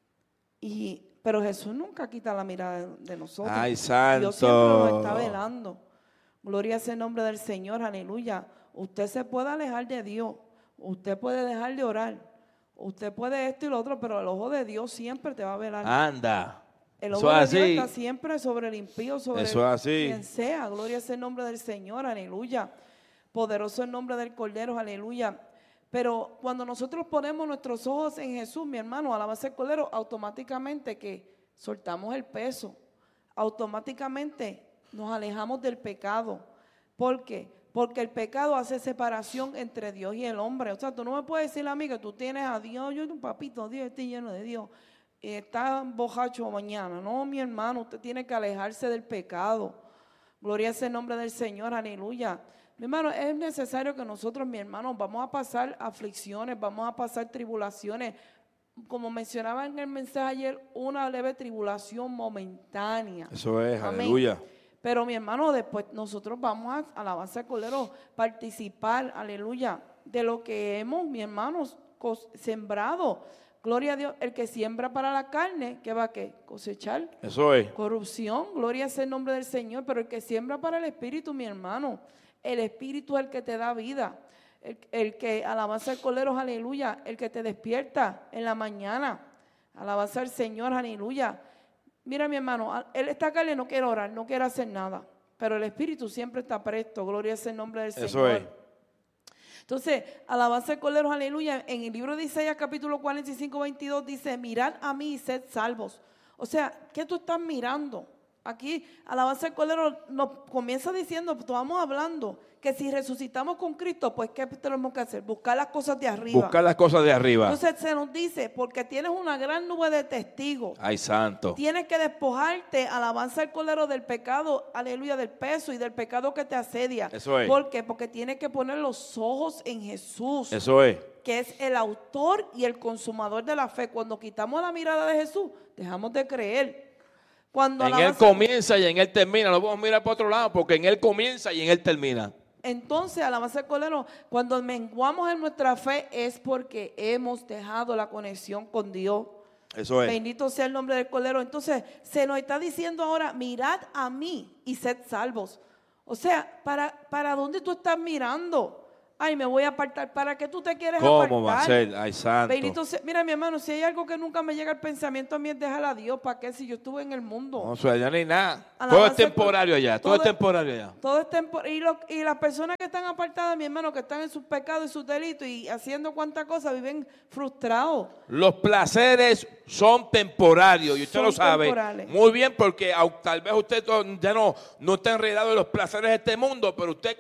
Pero Jesús nunca quita la mirada de nosotros. Ay, santo. Dios siempre nos está velando. Gloria es el nombre del Señor, aleluya. Usted se puede alejar de Dios. Usted puede dejar de orar. Usted puede esto y lo otro, pero el ojo de Dios siempre te va a velar. Anda. El ojo de Dios está siempre sobre el impío, sobre quien sea. Gloria es el nombre del Señor, aleluya. Poderoso el nombre del Cordero, aleluya. Pero cuando nosotros ponemos nuestros ojos en Jesús, mi hermano, alabanza el Cordero, automáticamente que soltamos el peso. Automáticamente nos alejamos del pecado. ¿Por qué? Porque el pecado hace separación entre Dios y el hombre. O sea, tú no me puedes decir a mí que tú tienes a Dios, yo un papito, Dios, estoy lleno de Dios. Está bojacho mañana. No, mi hermano, usted tiene que alejarse del pecado. Gloria es el nombre del Señor, aleluya. Mi hermano, es necesario que nosotros, mi hermano, vamos a pasar aflicciones, vamos a pasar tribulaciones. Como mencionaba en el mensaje ayer, una leve tribulación momentánea. Eso es, amén. Aleluya. Pero mi hermano, después nosotros vamos a alabanza al Cordero, participar, aleluya, de lo que hemos, mi hermano, sembrado. Gloria a Dios, el que siembra para la carne, ¿qué va a qué? Cosechar. Eso es. Corrupción, gloria es el nombre del Señor, pero el que siembra para el Espíritu, mi hermano, el Espíritu es el que te da vida. El que alabanza al Cordero, aleluya, el que te despierta en la mañana, alabanza al Señor, aleluya. Mira, mi hermano, esta carne no quiere orar, no quiere hacer nada, pero el Espíritu siempre está presto, gloria es el nombre del Señor. Eso es. Entonces, alabanza al Cordero, aleluya. En el libro de Isaías, capítulo 45, 22, dice, mirad a mí y sed salvos. O sea, ¿qué tú estás mirando? Aquí, alabanza al Cordero nos comienza diciendo, estamos hablando, que si resucitamos con Cristo, pues ¿qué tenemos que hacer? Buscar las cosas de arriba. Buscar las cosas de arriba. Entonces se nos dice, porque tienes una gran nube de testigos. Ay, santo. Tienes que despojarte, alabanza al Cordero del pecado, aleluya, del peso y del pecado que te asedia. Eso es. ¿Por qué? Porque tienes que poner los ojos en Jesús. Eso es. Que es el autor y el consumador de la fe. Cuando quitamos la mirada de Jesús, dejamos de creer. Cuando en Él comienza y en Él termina. No vamos a mirar para otro lado porque en Él comienza y en Él termina. Entonces, alabanza al Cordero, cuando menguamos en nuestra fe es porque hemos dejado la conexión con Dios. Eso es. Bendito sea el nombre del Cordero. Entonces, se nos está diciendo ahora, mirad a mí y sed salvos. O sea, ¿para dónde tú estás mirando? Ay, me voy a apartar. ¿Para qué tú te quieres apartar? ¿Cómo va a ser? Ay, santo. Bendito sea. Mira, mi hermano, si hay algo que nunca me llega al pensamiento a mí es dejar a Dios. ¿Para qué? Si yo estuve en el mundo. No, o sea, ya no hay nada. Alabanza Todo es al temporario allá. Todo es temporario allá. Todo es temporario. Y las personas que están apartadas, mi hermano, que están en sus pecados y sus delitos y haciendo cuantas cosas, viven frustrados. Los placeres son temporarios y usted Son lo sabe temporales. muy bien porque tal vez usted ya no está enredado en los placeres de este mundo, pero usted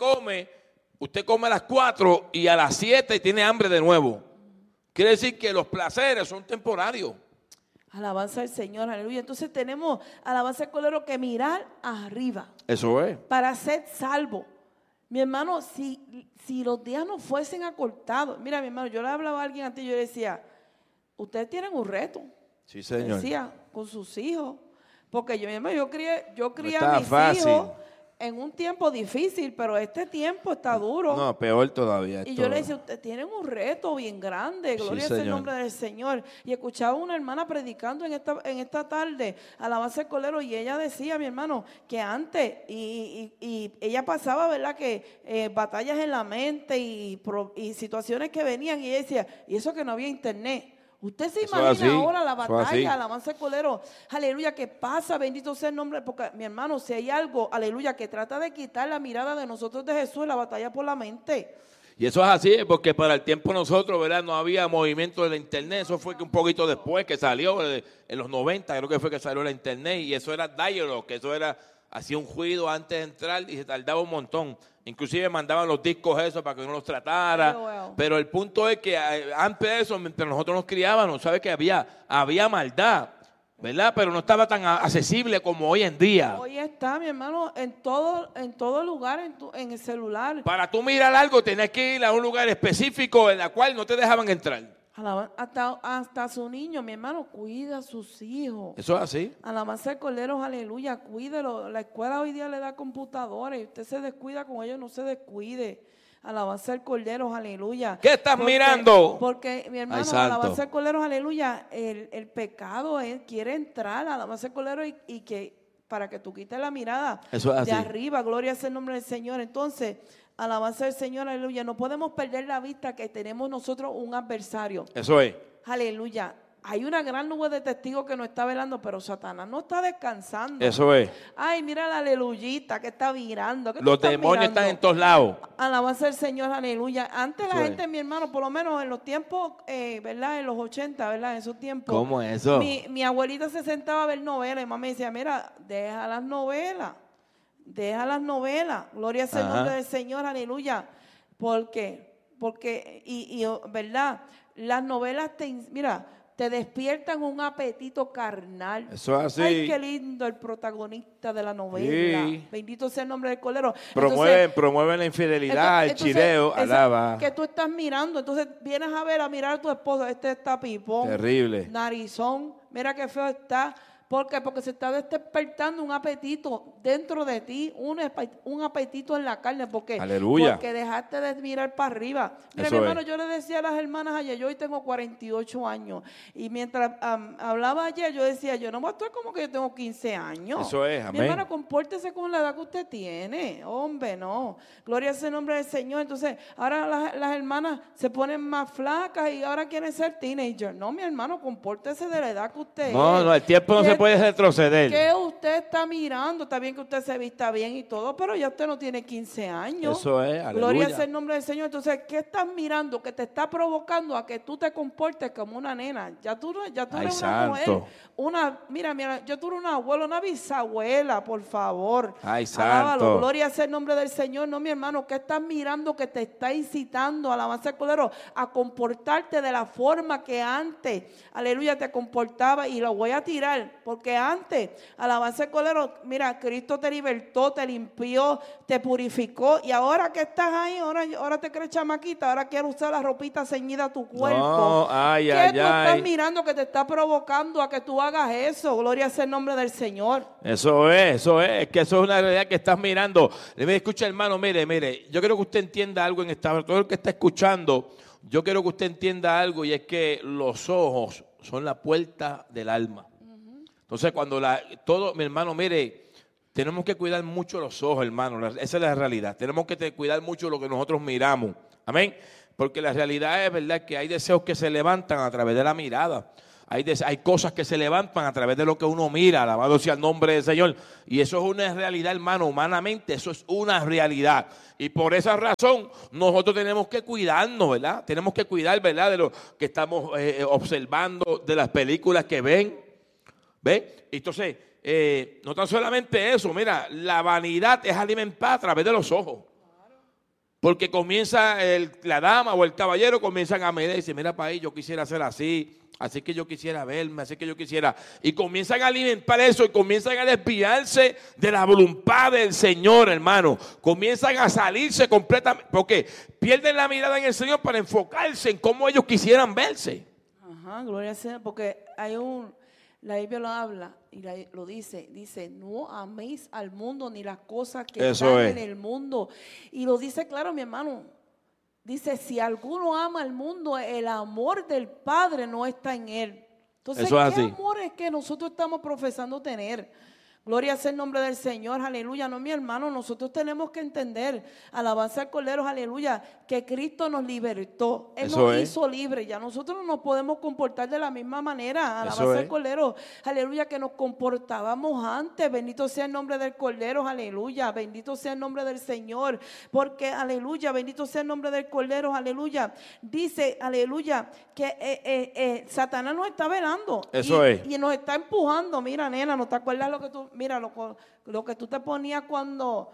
come a las 4 y a las 7 tiene hambre de nuevo. Quiere decir que los placeres son temporarios. Alabanza al Señor, aleluya. Entonces tenemos, alabanza al Cordero, que mirar arriba Eso es. para ser salvo. Mi hermano, si los días no fuesen acortados, mira, mi hermano, yo le hablaba a alguien antes y yo le decía, ustedes tienen un reto. Sí, señor. Decía, con sus hijos. Porque yo, mi hermano, yo crié está a mis fácil. hijos en un tiempo difícil, pero este tiempo está duro. No, peor todavía. Y yo le decía, ustedes tienen un reto bien grande, gloria Sí, sea el señor. nombre del Señor. Y escuchaba una hermana predicando en esta tarde, alabanza al Cordero, y ella decía, mi hermano, que antes, y ella pasaba, ¿verdad?, que batallas en la mente y situaciones que venían, y ella decía, y eso que no había internet. Usted se Eso imagina es así, ahora la eso es así. batalla, alabanza al Cordero, aleluya, que pasa, bendito sea el nombre, porque mi hermano, si hay algo, aleluya, que trata de quitar la mirada de nosotros de Jesús, la batalla por la mente. Y eso es así, porque para el tiempo nosotros, ¿verdad? No había movimiento de la internet. Eso fue que un poquito después que salió, en los 90, creo que fue que salió la internet. Y eso era diálogo, que eso era, hacía un ruido antes de entrar y se tardaba un montón. Inclusive mandaban los discos esos para que uno los tratara. Pero el punto es que antes de eso, mientras nosotros nos criábamos, ¿sabes? Que había maldad, ¿verdad? Pero no estaba tan accesible como hoy en día. Hoy está, mi hermano, en todo lugar, en el celular. Para tú mirar algo, tenés que ir a un lugar específico en la cual no te dejaban entrar. Hasta su niño, mi hermano, cuida a sus hijos. Eso es así. Alabanza al Cordero, aleluya, cuídelo. La escuela hoy día le da computadores y usted se descuida con ellos, no se descuide. Alabanza al Cordero, aleluya. ¿Qué estás mirando? Porque, mi hermano, Ay, santo. alabanza al Cordero, aleluya, el pecado quiere entrar, alabanza al Cordero y que para que tú quites la mirada Eso es así. de arriba, gloria sea el nombre del Señor. Entonces, alabanza al Señor, aleluya, no podemos perder la vista que tenemos nosotros un adversario. Eso es. Aleluya. Hay una gran nube de testigos que nos está velando, pero Satanás no está descansando. Eso es. Ay, mira la aleluyita que está virando. ¿Qué tú Los estás demonios mirando? están en todos lados. Alabanza al Señor, aleluya. Antes la Eso gente, mi hermano, por lo menos en los tiempos, ¿verdad? En los 80, ¿verdad? En esos tiempos. ¿Cómo es eso? Mi abuelita se sentaba a ver novelas y mamá me decía, mira, deja las novelas. Deja las novelas. Gloria sea el Ajá. nombre del Señor, aleluya. Porque, ¿verdad? Las novelas te despiertan un apetito carnal. Eso es así. Ay, qué lindo el protagonista de la novela. Sí. Bendito sea el nombre del Cordero. Promueven la infidelidad, el chileo, alaba. Que tú estás mirando, entonces vienes a mirar a tu esposo, este está pipón. Terrible. Narizón, mira qué feo está. ¿Por qué? Porque se está despertando un apetito dentro de ti, un apetito en la carne. ¿Por qué? Aleluya. Porque dejaste de mirar para arriba. Mira, Eso mi hermano, es. yo le decía a las hermanas ayer, yo hoy tengo 48 años. Y mientras hablaba ayer, yo decía, yo no voy a estar como que yo tengo 15 años. Eso es, Mi amén. hermano, compórtese con la edad que usted tiene. Hombre, no. Gloria sea el nombre del Señor. Entonces, ahora las hermanas se ponen más flacas y ahora quieren ser teenagers. No, mi hermano, compórtese de la edad que usted es. No, el tiempo no se puede retroceder. ¿Qué usted está mirando? Está bien que usted se vista bien y todo, pero ya usted no tiene 15 años. Eso es, aleluya. Gloria sea el nombre del Señor. Entonces, ¿qué estás mirando que te está provocando a que tú te comportes como una nena? Ya tú Ay, eres una mujer. santo. Mira, yo tuve una abuela, una bisabuela, por favor. Ay, Alábalo. santo. Gloria sea el nombre del Señor. No, mi hermano, ¿qué estás mirando que te está incitando, alabanza al Cordero, a comportarte de la forma que antes, aleluya, te comportaba? Y lo voy a tirar porque antes, alabanza el colero, mira, Cristo te libertó, te limpió, te purificó, y ahora que estás ahí, ahora te crees chamaquita, ahora quieres usar la ropita ceñida a tu cuerpo. No, ay, ¿Qué ay, tú ay. estás mirando que te está provocando a que tú hagas eso? Gloria sea el nombre del Señor. Eso es que eso es una realidad que estás mirando. Escucha, hermano, mire, yo quiero que usted entienda algo en esta hora. Todo el que está escuchando, yo quiero que usted entienda algo, y es que los ojos son la puerta del alma. Entonces, mi hermano, mire, tenemos que cuidar mucho los ojos, hermano. Esa es la realidad. Tenemos que cuidar mucho lo que nosotros miramos. Amén. Porque la realidad es, verdad, que hay deseos que se levantan a través de la mirada. Hay cosas que se levantan a través de lo que uno mira, alabado sea el nombre del Señor. Y eso es una realidad, hermano, humanamente, eso es una realidad. Y por esa razón, nosotros tenemos que cuidarnos, ¿verdad? Tenemos que cuidar, ¿verdad?, de lo que estamos observando, de las películas que ven. ¿Ven? Entonces, no tan solamente eso, mira, la vanidad es alimentada a través de los ojos. Porque comienza la dama o el caballero comienzan a mirar y dicen, mira para ahí, yo quisiera ser así que yo quisiera verme, así que yo quisiera. Y comienzan a alimentar eso y comienzan a desviarse de la voluntad del Señor, hermano. Comienzan a salirse completamente, porque pierden la mirada en el Señor para enfocarse en cómo ellos quisieran verse. Ajá, gloria al Señor, porque la Biblia lo habla y lo dice, no améis al mundo ni las cosas que están en el mundo. Y lo dice claro, mi hermano. Dice, si alguno ama al mundo, el amor del Padre no está en él. Entonces, ¿qué amor es que nosotros estamos profesando tener? Gloria sea el nombre del Señor, aleluya. No, mi hermano, nosotros tenemos que entender, alabanza al Cordero, aleluya, que Cristo nos libertó. Él nos hizo libres. Ya nosotros no nos podemos comportar de la misma manera, alabanza al Cordero, aleluya, que nos comportábamos antes. Bendito sea el nombre del Cordero, aleluya. Bendito sea el nombre del Señor, porque, aleluya, bendito sea el nombre del Cordero, aleluya. Dice, aleluya, que Satanás nos está velando. Y nos está empujando. Mira, nena, ¿no te acuerdas lo que tú... Mira, lo que tú te ponías cuando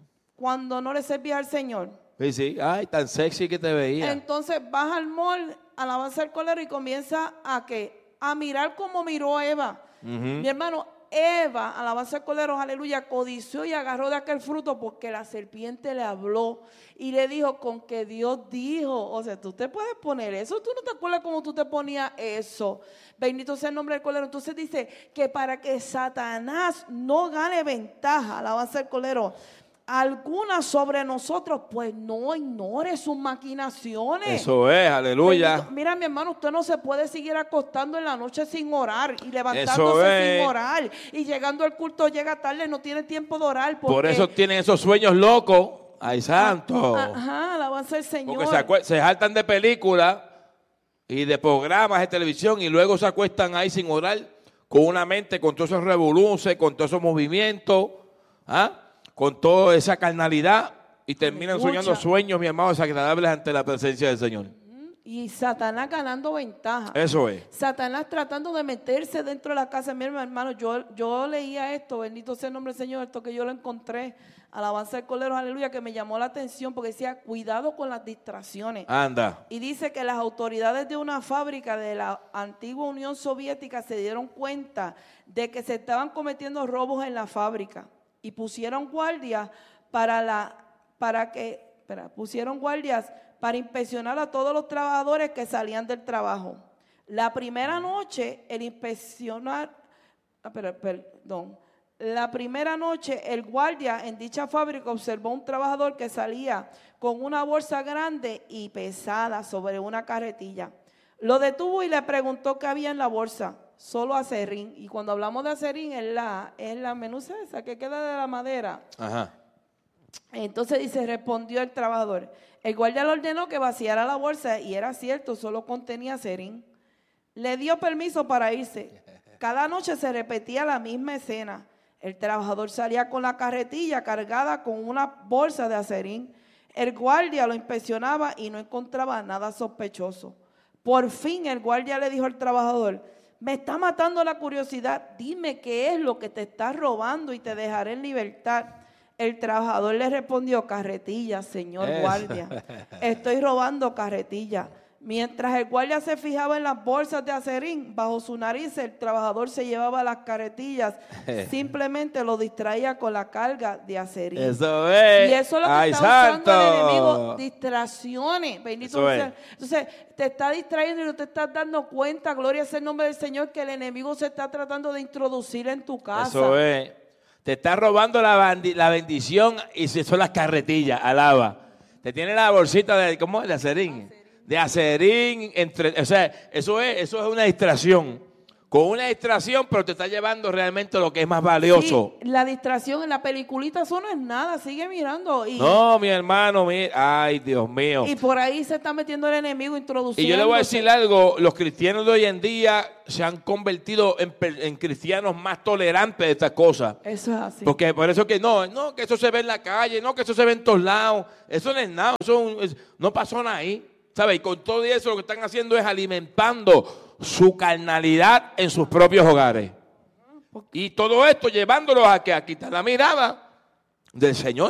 no le servías al Señor. Sí, ay, tan sexy que te veía. Entonces vas al mall, alabanza al Cordero, y comienza a mirar como miró Eva. Mi hermano, Eva, alabanza al Cordero, aleluya, codició y agarró de aquel fruto porque la serpiente le habló y le dijo con que Dios dijo. O sea, tú te puedes poner eso. Tú no te acuerdas cómo tú te ponías eso. Bendito sea el nombre del Cordero. Entonces dice que para que Satanás no gane ventaja, alabanza al Cordero, alguna sobre nosotros, pues no ignore sus maquinaciones. Eso es, aleluya. Bendito. Mira, mi hermano, usted no se puede seguir acostando en la noche sin orar y levantándose sin orar. Y llegando al culto llega tarde, no tiene tiempo de orar. Por eso tienen esos sueños locos. Ay, santo. Ajá, alabanza al Señor. Porque se saltan de películas y de programas de televisión y luego se acuestan ahí sin orar, con una mente, con todos esos revoluciones, con todos esos movimientos, con toda esa carnalidad, y terminan soñando sueños, mi hermano, desagradables ante la presencia del Señor. Y Satanás ganando ventaja. Eso es. Satanás tratando de meterse dentro de la casa. Mi hermano, yo leía esto, bendito sea el nombre del Señor, esto que yo lo encontré, alabanza al Cordero, aleluya, que me llamó la atención porque decía, cuidado con las distracciones. Anda. Y dice que las autoridades de una fábrica de la antigua Unión Soviética se dieron cuenta de que se estaban cometiendo robos en la fábrica y pusieron guardias pusieron guardias para inspeccionar a todos los trabajadores que salían del trabajo. La primera noche, la primera noche, el guardia en dicha fábrica observó un trabajador que salía con una bolsa grande y pesada sobre una carretilla. Lo detuvo y le preguntó qué había en la bolsa. Solo acerrín. Y cuando hablamos de acerrín, es la menuza esa que queda de la madera. Ajá. Entonces respondió el trabajador. El guardia le ordenó que vaciara la bolsa y era cierto, solo contenía acerrín. Le dio permiso para irse. Cada noche se repetía la misma escena. El trabajador salía con la carretilla cargada con una bolsa de acerrín. El guardia lo inspeccionaba y no encontraba nada sospechoso. Por fin el guardia le dijo al trabajador: me está matando la curiosidad, dime qué es lo que te está robando y te dejaré en libertad. El trabajador le respondió: carretilla, señor guardia. Estoy robando carretilla. Mientras el guardia se fijaba en las bolsas de acerín, bajo su nariz el trabajador se llevaba las caretillas, simplemente lo distraía con la carga de acerín. Eso es. Y eso es lo que ¡Ay, está usando el santo! enemigo, distracciones. Bendito Eso sea. Entonces, te está distrayendo y no te estás dando cuenta, gloria sea el nombre del Señor, que el enemigo se está tratando de introducir en tu casa. Eso es. Te está robando la bendición y si son las carretillas, alaba. Te tiene la bolsita de, ¿cómo es? De acerín. De acerín, o sea, eso es una distracción. Con una distracción, pero te está llevando realmente lo que es más valioso. Sí, la distracción en la peliculita, eso no es nada, sigue mirando. No, mi hermano, mira, ay, Dios mío. Y por ahí se está metiendo el enemigo introduciendo. Y yo le voy a decir algo, los cristianos de hoy en día se han convertido en cristianos más tolerantes de estas cosas. Eso es así. Porque por eso que no, que eso se ve en la calle, no, que eso se ve en todos lados. Eso no es nada, no pasó nada ahí. ¿Sabes? Y con todo eso lo que están haciendo es alimentando su carnalidad en sus propios hogares. Y todo esto llevándolos a quitar la mirada del Señor.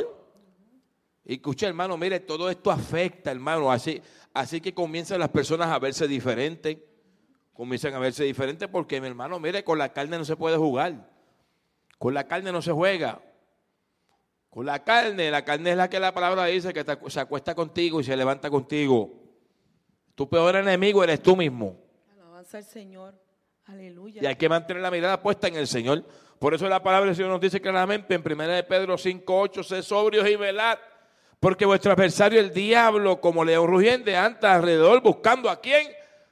Y escucha, hermano, mire, todo esto afecta, hermano. Así que comienzan las personas a verse diferentes. Comienzan a verse diferentes porque, mi hermano, mire, con la carne no se puede jugar. Con la carne no se juega. Con la carne es la que la palabra dice que se acuesta contigo y se levanta contigo. Tu peor enemigo eres tú mismo. Alabanza al Señor. Aleluya. Y hay que mantener la mirada puesta en el Señor. Por eso la palabra del Señor nos dice claramente en 1 de Pedro 5:8, sed sobrios y velad, porque vuestro adversario el diablo, como león rugiente, anda alrededor buscando a quién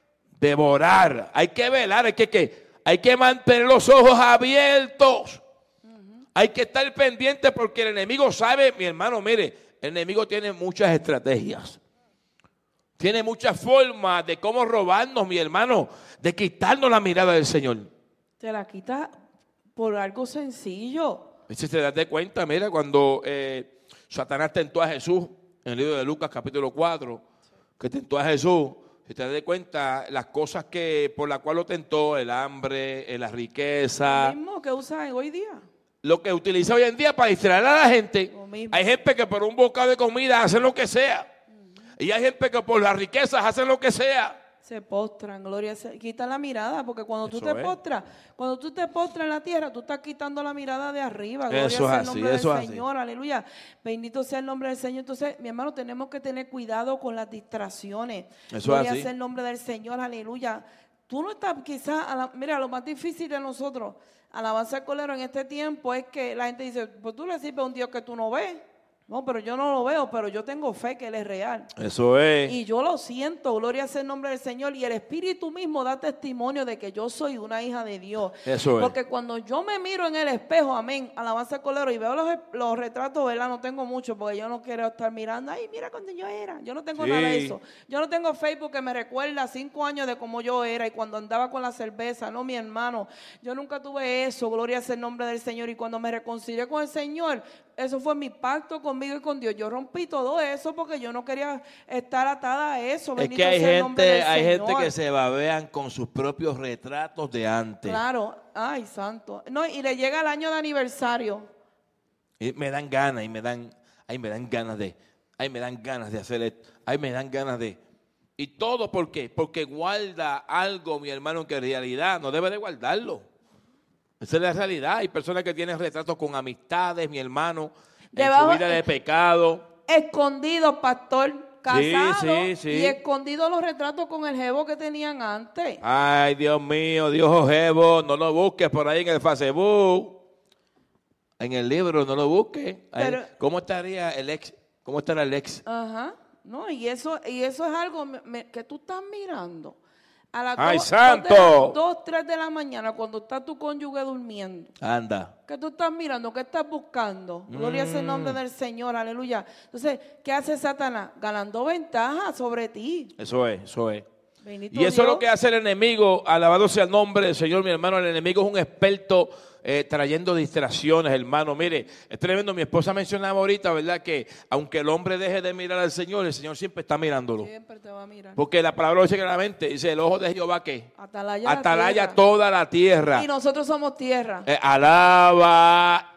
devorar. Hay que velar, hay que mantener los ojos abiertos. Hay que estar pendiente porque el enemigo sabe, mi hermano, mire, el enemigo tiene muchas estrategias. Tiene muchas formas de cómo robarnos, mi hermano, de quitarnos la mirada del Señor. Te la quita por algo sencillo. Si te das cuenta, mira, cuando Satanás tentó a Jesús, en el libro de Lucas capítulo 4, que tentó a Jesús, si te das cuenta, las cosas por las cuales lo tentó, el hambre, la riqueza. Lo mismo que usan hoy día. Lo que utiliza hoy en día para distraer a la gente. Hay gente que por un bocado de comida hacen lo que sea. Y hay gente que por las riquezas hacen lo que sea. Se postran, gloria a Dios. Quita la mirada, porque cuando tú te postras en la tierra, tú estás quitando la mirada de arriba. Gloria sea el nombre del Señor, aleluya. Bendito sea el nombre del Señor. Entonces, mi hermano, tenemos que tener cuidado con las distracciones. Gloria sea el nombre del Señor, aleluya. Tú no estás quizás, mira, lo más difícil de nosotros, alabanza al Cordero en este tiempo, es que la gente dice, pues tú le sirves a un Dios que tú no ves. No, pero yo no lo veo, pero yo tengo fe que Él es real. Eso es. Y yo lo siento, gloria sea el nombre del Señor. Y el Espíritu mismo da testimonio de que yo soy una hija de Dios. Eso es. Porque cuando yo me miro en el espejo, amén, alabanza al Cordero, y veo los retratos, ¿verdad? No tengo mucho, porque yo no quiero estar mirando, ay, mira cuando yo era. Yo no tengo nada de eso. Yo no tengo Facebook que me recuerda 5 años de cómo yo era y cuando andaba con la cerveza. No, mi hermano, yo nunca tuve eso, gloria sea el nombre del Señor. Y cuando me reconcilié con el Señor, eso fue mi pacto conmigo y con Dios. Yo rompí todo eso porque yo no quería estar atada a eso. Es que hay gente que se babean con sus propios retratos de antes. Claro, ay, santo. No, y le llega el año de aniversario. Y me dan ganas, me dan ganas de hacer esto. Me dan ganas de. ¿Y todo por qué? Porque guarda algo, mi hermano, que en realidad no debe de guardarlo. Esa es la realidad. Hay personas que tienen retratos con amistades, mi hermano, en su vida de pecado. Escondidos, pastor, casados. Sí. Y escondidos los retratos con el jevo que tenían antes. Ay, Dios mío, Dios jevo, no lo busques por ahí en el Facebook. En el libro, no lo busques. ¿Cómo estaría el ex? ¿Cómo estará el ex? Ajá. No, y eso es algo que tú estás mirando. A las ¡ay, santo! 2, 3 de la mañana, cuando está tu cónyuge durmiendo. Anda. ¿Qué tú estás mirando? ¿Qué estás buscando? Gloria sea el nombre del Señor, aleluya. Entonces, ¿qué hace Satanás? Ganando ventaja sobre ti. Eso es. Bendito Y eso Dios. es lo que hace el enemigo, alabado sea el nombre del Señor, mi hermano. El enemigo es un experto trayendo distracciones, hermano. Mire, es tremendo. Mi esposa mencionaba ahorita, ¿verdad? Que aunque el hombre deje de mirar al Señor, el Señor siempre está mirándolo. Siempre te va a mirar. Porque la palabra dice claramente, dice, el ojo de Jehová, ¿qué? Atalaya Atalaya toda la tierra. Y nosotros somos tierra. Alaba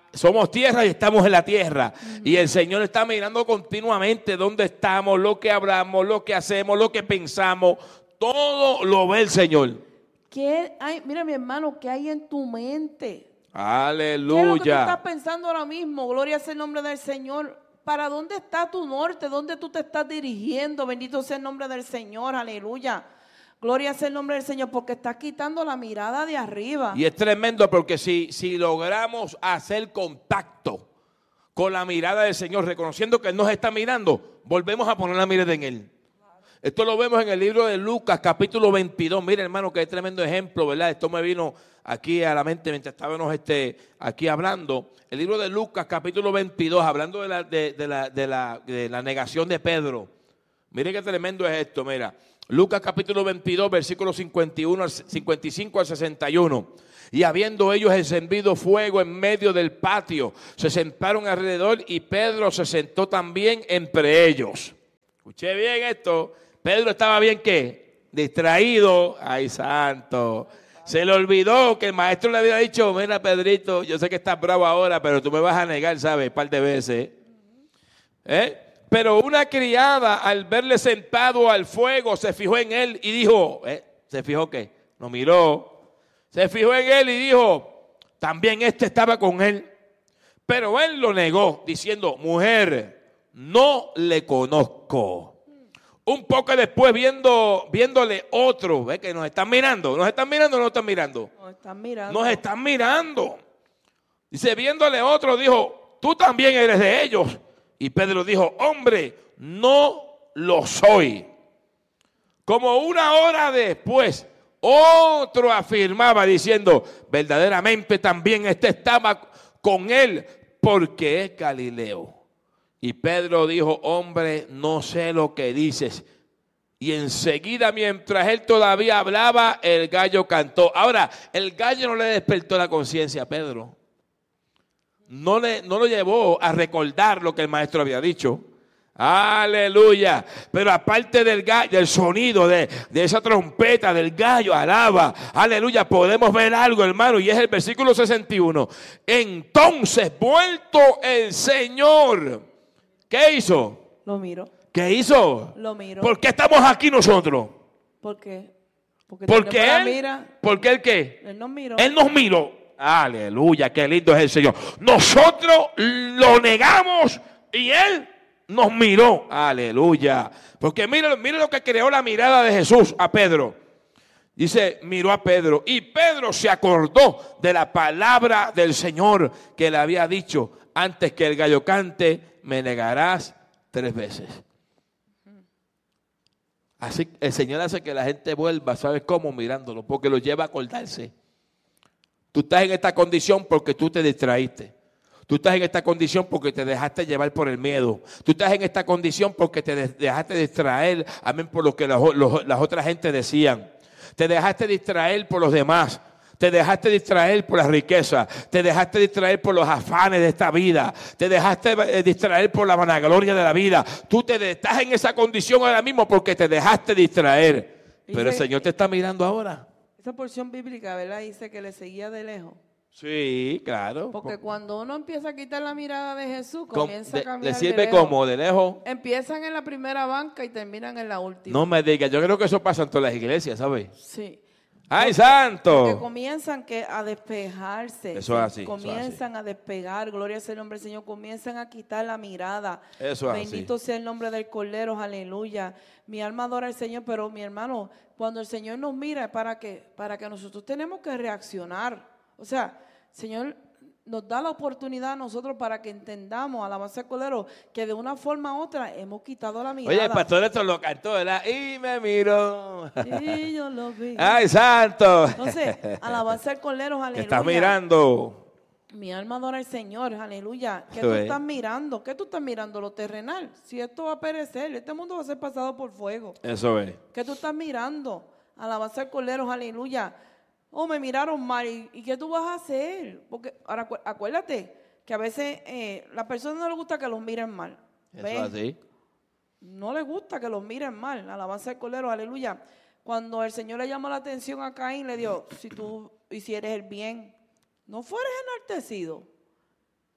somos tierra y estamos en la tierra. Y el Señor está mirando continuamente dónde estamos, lo que hablamos, lo que hacemos, lo que pensamos. Todo lo ve el Señor. ¿Qué hay? Mira, mi hermano, ¿qué hay en tu mente? Aleluya. ¿Qué es lo que tú estás pensando ahora mismo? Gloria sea el nombre del Señor. ¿Para dónde está tu norte? ¿Dónde tú te estás dirigiendo? Bendito sea el nombre del Señor. Aleluya. Gloria sea el nombre del Señor, porque estás quitando la mirada de arriba. Y es tremendo porque si logramos hacer contacto con la mirada del Señor, reconociendo que Él nos está mirando, volvemos a poner la mirada en Él. Esto lo vemos en el libro de Lucas, capítulo 22. Mira, hermano, que es tremendo ejemplo, ¿verdad? Esto me vino aquí a la mente mientras estábamos aquí hablando. El libro de Lucas, capítulo 22, hablando de la negación de Pedro. Miren qué tremendo es esto, mira. Lucas capítulo 22, versículos 55 al 61. Y habiendo ellos encendido fuego en medio del patio, se sentaron alrededor y Pedro se sentó también entre ellos. Escuché bien esto. Pedro estaba bien, ¿qué? Distraído. Ay, santo. Se le olvidó que el maestro le había dicho, mira, Pedrito, yo sé que estás bravo ahora, pero tú me vas a negar, ¿sabes? Un par de veces. Pero una criada, al verle sentado al fuego, se fijó en él y dijo, ¿se fijó qué? Lo miró. Se fijó en él y dijo, también estaba con él. Pero él lo negó, diciendo, mujer, no le conozco. Un poco después, viéndole otro, ¿ve que nos están mirando? ¿Nos están mirando o no están mirando? Nos están mirando. Nos están mirando. Dice, viéndole otro, dijo, tú también eres de ellos. Y Pedro dijo, hombre, no lo soy. Como una hora después, otro afirmaba diciendo, verdaderamente también estaba con él, porque es Galileo. Y Pedro dijo, hombre, no sé lo que dices. Y enseguida, mientras él todavía hablaba, el gallo cantó. Ahora, el gallo no le despertó la conciencia a Pedro. No lo llevó a recordar lo que el maestro había dicho. Aleluya. Pero aparte del gallo, del sonido de esa trompeta del gallo, alaba. Aleluya. Podemos ver algo, hermano. Y es el versículo 61. Entonces, vuelto el Señor, ¿qué hizo? Lo miro. ¿Qué hizo? Lo miro. ¿Por qué estamos aquí nosotros? ¿Por qué? Porque él, ¿por qué él qué? Él nos miró. Él nos miró. Aleluya, qué lindo es el Señor. Nosotros lo negamos y Él nos miró. Aleluya. Porque mire lo que creó la mirada de Jesús a Pedro. Dice, miró a Pedro y Pedro se acordó de la palabra del Señor que le había dicho, antes que el gallo cante, me negarás 3 veces. Así el Señor hace que la gente vuelva, ¿sabes cómo? Mirándolo, porque lo lleva a acordarse. Tú estás en esta condición porque tú te distraíste. Tú estás en esta condición porque te dejaste llevar por el miedo. Tú estás en esta condición porque te dejaste distraer, amén, por lo que las otras gente decían. Te dejaste distraer por los demás. Te dejaste distraer por la riqueza. Te dejaste distraer por los afanes de esta vida. Te dejaste distraer por la vanagloria de la vida. Tú estás en esa condición ahora mismo porque te dejaste distraer. Pero el Señor te está mirando ahora. Esa porción bíblica, ¿verdad? Dice que le seguía de lejos. Sí, claro. Porque cuando uno empieza a quitar la mirada de Jesús, comienza a cambiar. ¿Le sirve como de lejos? Empiezan en la primera banca y terminan en la última. No me digas, yo creo que eso pasa en todas las iglesias, ¿sabes? Sí. ¡Ay, santo! Porque comienzan a despejarse. Eso es así. Comienzan a despegar. Gloria sea el nombre del Señor. Comienzan a quitar la mirada. Eso es así. Bendito sea el nombre del Cordero. Aleluya. Mi alma adora al Señor, pero mi hermano, cuando el Señor nos mira es para que nosotros tenemos que reaccionar. O sea, Señor nos da la oportunidad a nosotros para que entendamos, alabanza al Cordero, que de una forma u otra hemos quitado la mirada. Oye, el pastor esto lo cantó, ¿verdad? Y me miró. Y yo lo vi. ¡Ay, santo! Entonces, alabanza al Cordero, aleluya. ¿Qué estás mirando? Mi alma adora al Señor, aleluya. ¿Qué tú estás mirando? ¿Qué tú estás mirando? Lo terrenal. Si esto va a perecer, este mundo va a ser pasado por fuego. Eso es. ¿Qué tú estás mirando? Alabanza al Cordero, aleluya. Oh, me miraron mal. ¿Y qué tú vas a hacer? Porque ahora acuérdate que a veces la persona no le gusta que los miren mal. Eso es así. No le gusta que los miren mal. Alabanza al Cordero, aleluya. Cuando el Señor le llamó la atención a Caín, le dio, si tú hicieres el bien, no fueres enaltecido.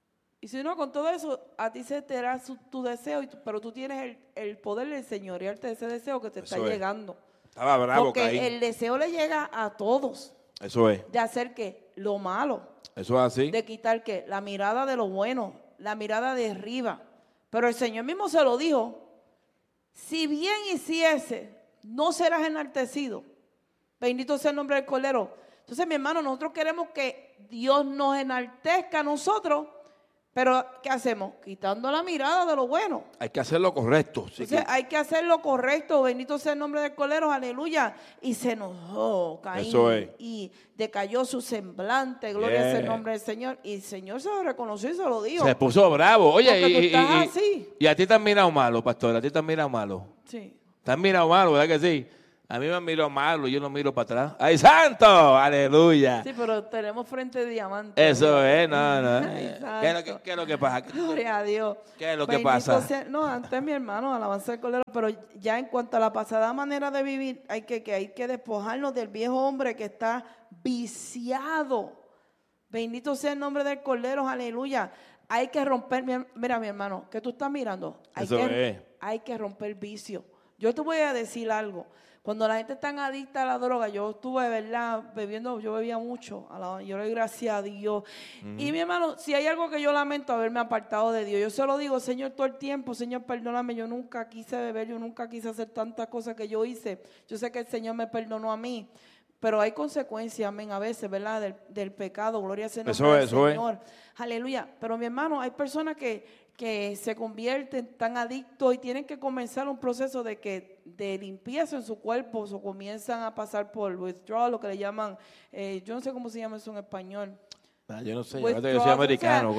Y si no, con todo eso, a ti se te dará tu deseo, pero tú tienes el poder del señorearte de ese deseo que te está llegando. Estaba bravo, porque Caín. el deseo le llega a todos. Eso es. De hacer ¿qué? Lo malo. Eso es así. De quitar ¿qué? La mirada de lo bueno, la mirada de arriba. Pero el Señor mismo se lo dijo. Si bien hiciese, no serás enaltecido. Bendito sea el nombre del Cordero. Entonces, mi hermano, nosotros queremos que Dios nos enaltezca a nosotros, pero ¿qué hacemos? Quitando la mirada de lo bueno. Hay que hacer lo correcto. Sí. Entonces, hay que hacer lo correcto. Bendito sea el nombre del Cordero, aleluya. Y se enojó Caín. Eso es. Y decayó su semblante. Gloria sea el nombre del Señor. Y el Señor se lo reconoció y se lo dijo. Se puso bravo. Oye, Porque tú estás así. y a ti te han mirado malo, pastor. A ti te han mirado malo. Sí. Te han mirado malo, ¿verdad que sí? A mí me han mirado malo, yo no miro para atrás. ¡Ay, santo! ¡Aleluya! Sí, pero tenemos frente de diamante. Eso es, no. Exacto. ¿Qué es lo que pasa? Gloria a Dios. ¿Qué es lo que Bendito pasa? sea- no, antes mi hermano, alabanza del Cordero, pero ya en cuanto a la pasada manera de vivir, hay que despojarnos del viejo hombre que está viciado. Bendito sea el nombre del Cordero, aleluya. Hay que romper, mira mi hermano, ¿qué tú estás mirando? Hay que romper vicio. Yo te voy a decir algo. Cuando la gente está adicta a la droga, yo estuve, ¿verdad? Bebiendo, yo bebía mucho. Yo le doy gracias a Dios. Y mi hermano, si hay algo que yo lamento haberme apartado de Dios, yo se lo digo, Señor, todo el tiempo, Señor, perdóname, yo nunca quise beber, yo nunca quise hacer tantas cosas que yo hice. Yo sé que el Señor me perdonó a mí, pero hay consecuencias, amén, a veces, ¿verdad? Del pecado, gloria sea el nombre del Señor. Aleluya. Pero mi hermano, hay personas que se convierten tan adictos y tienen que comenzar un proceso de limpieza en su cuerpo, o comienzan a pasar por withdrawal, lo que le llaman, yo no sé cómo se llama eso en español. Yo no sé, Withdrawal, yo soy americano.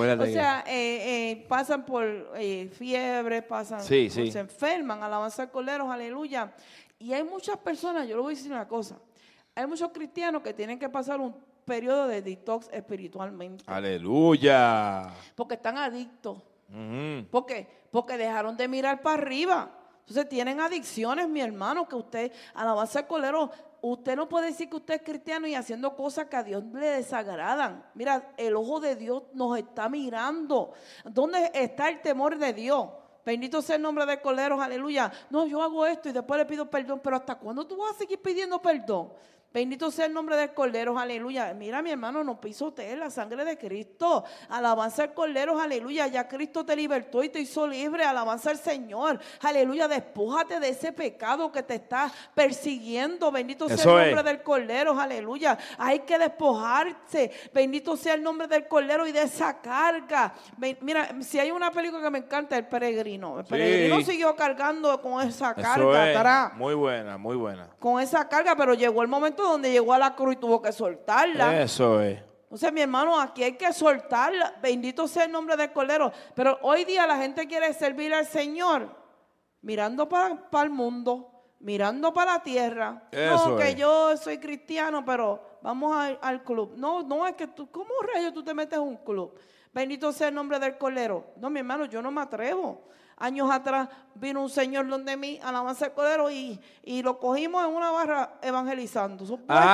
Pasan por fiebre, se enferman, alabanza al Cordero, aleluya. Y hay muchas personas, yo le voy a decir una cosa, hay muchos cristianos que tienen que pasar un periodo de detox espiritualmente. Aleluya. Porque están adictos. ¿Por qué? Porque dejaron de mirar para arriba. Entonces tienen adicciones, mi hermano, que usted, alabanza al Cordero, usted no puede decir que usted es cristiano y haciendo cosas que a Dios le desagradan. Mira, el ojo de Dios nos está mirando. ¿Dónde está el temor de Dios? Bendito sea el nombre del Cordero, aleluya. No, yo hago esto y después le pido perdón, pero ¿hasta cuándo tú vas a seguir pidiendo perdón? Bendito sea el nombre del Cordero, aleluya. Mira, mi hermano, no pisotees la sangre de Cristo. Alabanza al Cordero, aleluya. Ya Cristo te libertó y te hizo libre. Alabanza al Señor, aleluya. Despójate de ese pecado que te está persiguiendo. Bendito sea el nombre del Cordero, aleluya. Hay que despojarse. Bendito sea el nombre del Cordero y de esa carga. Mira, si hay una película que me encanta, El Peregrino. El Peregrino siguió cargando con esa carga atrás. Muy buena, muy buena. Con esa carga, pero llegó el momento donde llegó a la cruz y tuvo que soltarla. Eso es. Entonces, mi hermano, aquí hay que soltarla. Bendito sea el nombre del Cordero. Pero hoy día la gente quiere servir al Señor mirando para el mundo, mirando para la tierra. Eso no, que es. yo soy cristiano, pero vamos al club. No, es que tú, ¿cómo rayos tú te metes en un club? Bendito sea el nombre del Cordero. No, mi hermano, yo no me atrevo. Años atrás vino un señor donde mí, alabanza al Cordero, y lo cogimos en una barra evangelizando.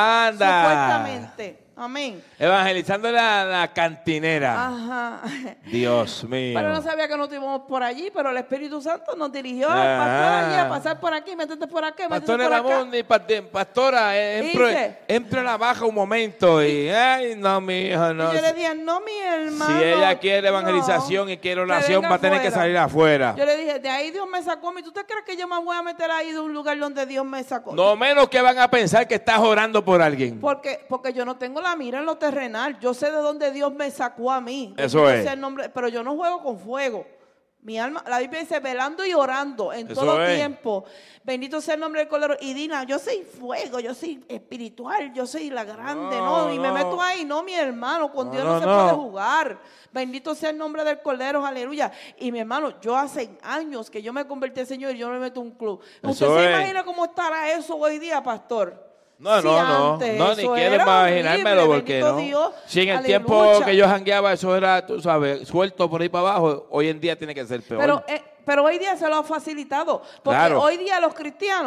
Supuestamente. Amén. Evangelizando la cantinera. Ajá. Dios mío. Pero no sabía que nos íbamos por allí, pero el Espíritu Santo nos dirigió a pasar por aquí, métete por aquí, métete Pastor por acá. Ramón y pastora, entre la baja un momento y, ay, no, mi hijo, no. Y yo le dije, no, mi hermano. Si ella quiere evangelización y quiere oración, va a tener que salir afuera. Yo le dije, de ahí Dios me sacó a mí. ¿Tú te crees que yo me voy a meter ahí de un lugar donde Dios me sacó? No menos que van a pensar que estás orando por alguien. Porque yo no tengo la mira en lo terrenal. Yo sé de dónde Dios me sacó a mí. Eso es. El nombre, pero yo no juego con fuego. Mi alma, la Biblia dice, velando y orando en Eso todo es. tiempo. Bendito sea el nombre del Cordero. Y Dina, yo soy fuego, yo soy espiritual, yo soy la grande, y me meto ahí, no, mi hermano, con Dios no se puede jugar. Bendito sea el nombre del Cordero, aleluya. Y mi hermano, yo hace años que yo me convertí al Señor y yo me meto en un club. ¿Usted se imagina cómo estará eso hoy día, pastor? No, ni quiero imaginármelo porque no. Dios, Si en el aleluya. tiempo que yo jangueaba eso era, tú sabes, suelto por ahí para abajo, hoy en día tiene que ser peor. Pero hoy día se lo ha facilitado. Porque Claro. hoy día los cristianos,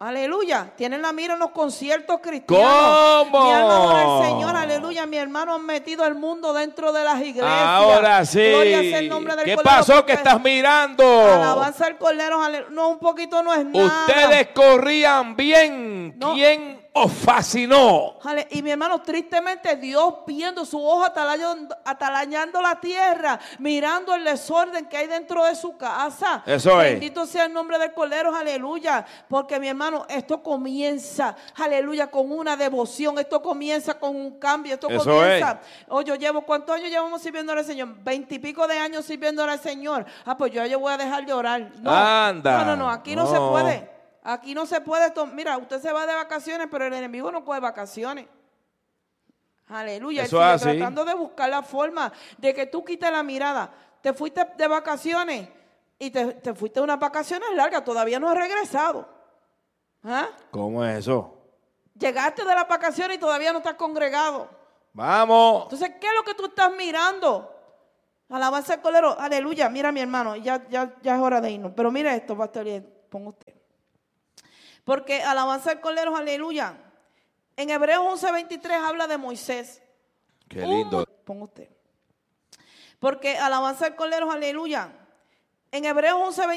Aleluya. Tienen la mira en los conciertos cristianos. ¿Cómo? Mi alma adora al Señor, aleluya. Mi hermano han metido el mundo dentro de las iglesias. Ahora sí. Gloria sea el nombre del ¿Qué Cordero, pasó porque que estás mirando? alabanza al Cordero, aleluya. No, un poquito no es nada. Ustedes corrían bien. No. ¿Quién os fascinó? Y mi hermano, tristemente, Dios viendo su ojo atalañando la tierra, mirando el desorden que hay dentro de su casa. Eso es. Bendito sea el nombre del Cordero, aleluya. Porque mi hermano, esto comienza, aleluya, con una devoción. Esto comienza con un cambio. Esto Eso comienza. Oye, yo llevo, ¿cuántos años llevamos sirviéndole al Señor? 20 y pico de años sirviéndole al Señor. Pues yo voy a dejar de orar. No, Anda. no, aquí no se puede. Aquí no se puede. Mira, usted se va de vacaciones, pero el enemigo no coge vacaciones. Aleluya. Él Eso sigue es así. tratando de buscar la forma de que tú quites la mirada. Te fuiste de vacaciones y te fuiste de unas vacaciones largas. Todavía no has regresado. ¿Ah? ¿Cómo es eso? Llegaste de las vacaciones y todavía no estás congregado. Vamos. Entonces, ¿qué es lo que tú estás mirando? Alabanza al Cordero. Aleluya. Mira, mi hermano, ya es hora de irnos. Pero mira esto, pastor, ponga usted. Porque alabanza al Cordero, aleluya. En Hebreos 11:23 habla de Moisés. Qué lindo. Ponga usted. Porque alabanza al Cordero, aleluya. En Hebreos 11:23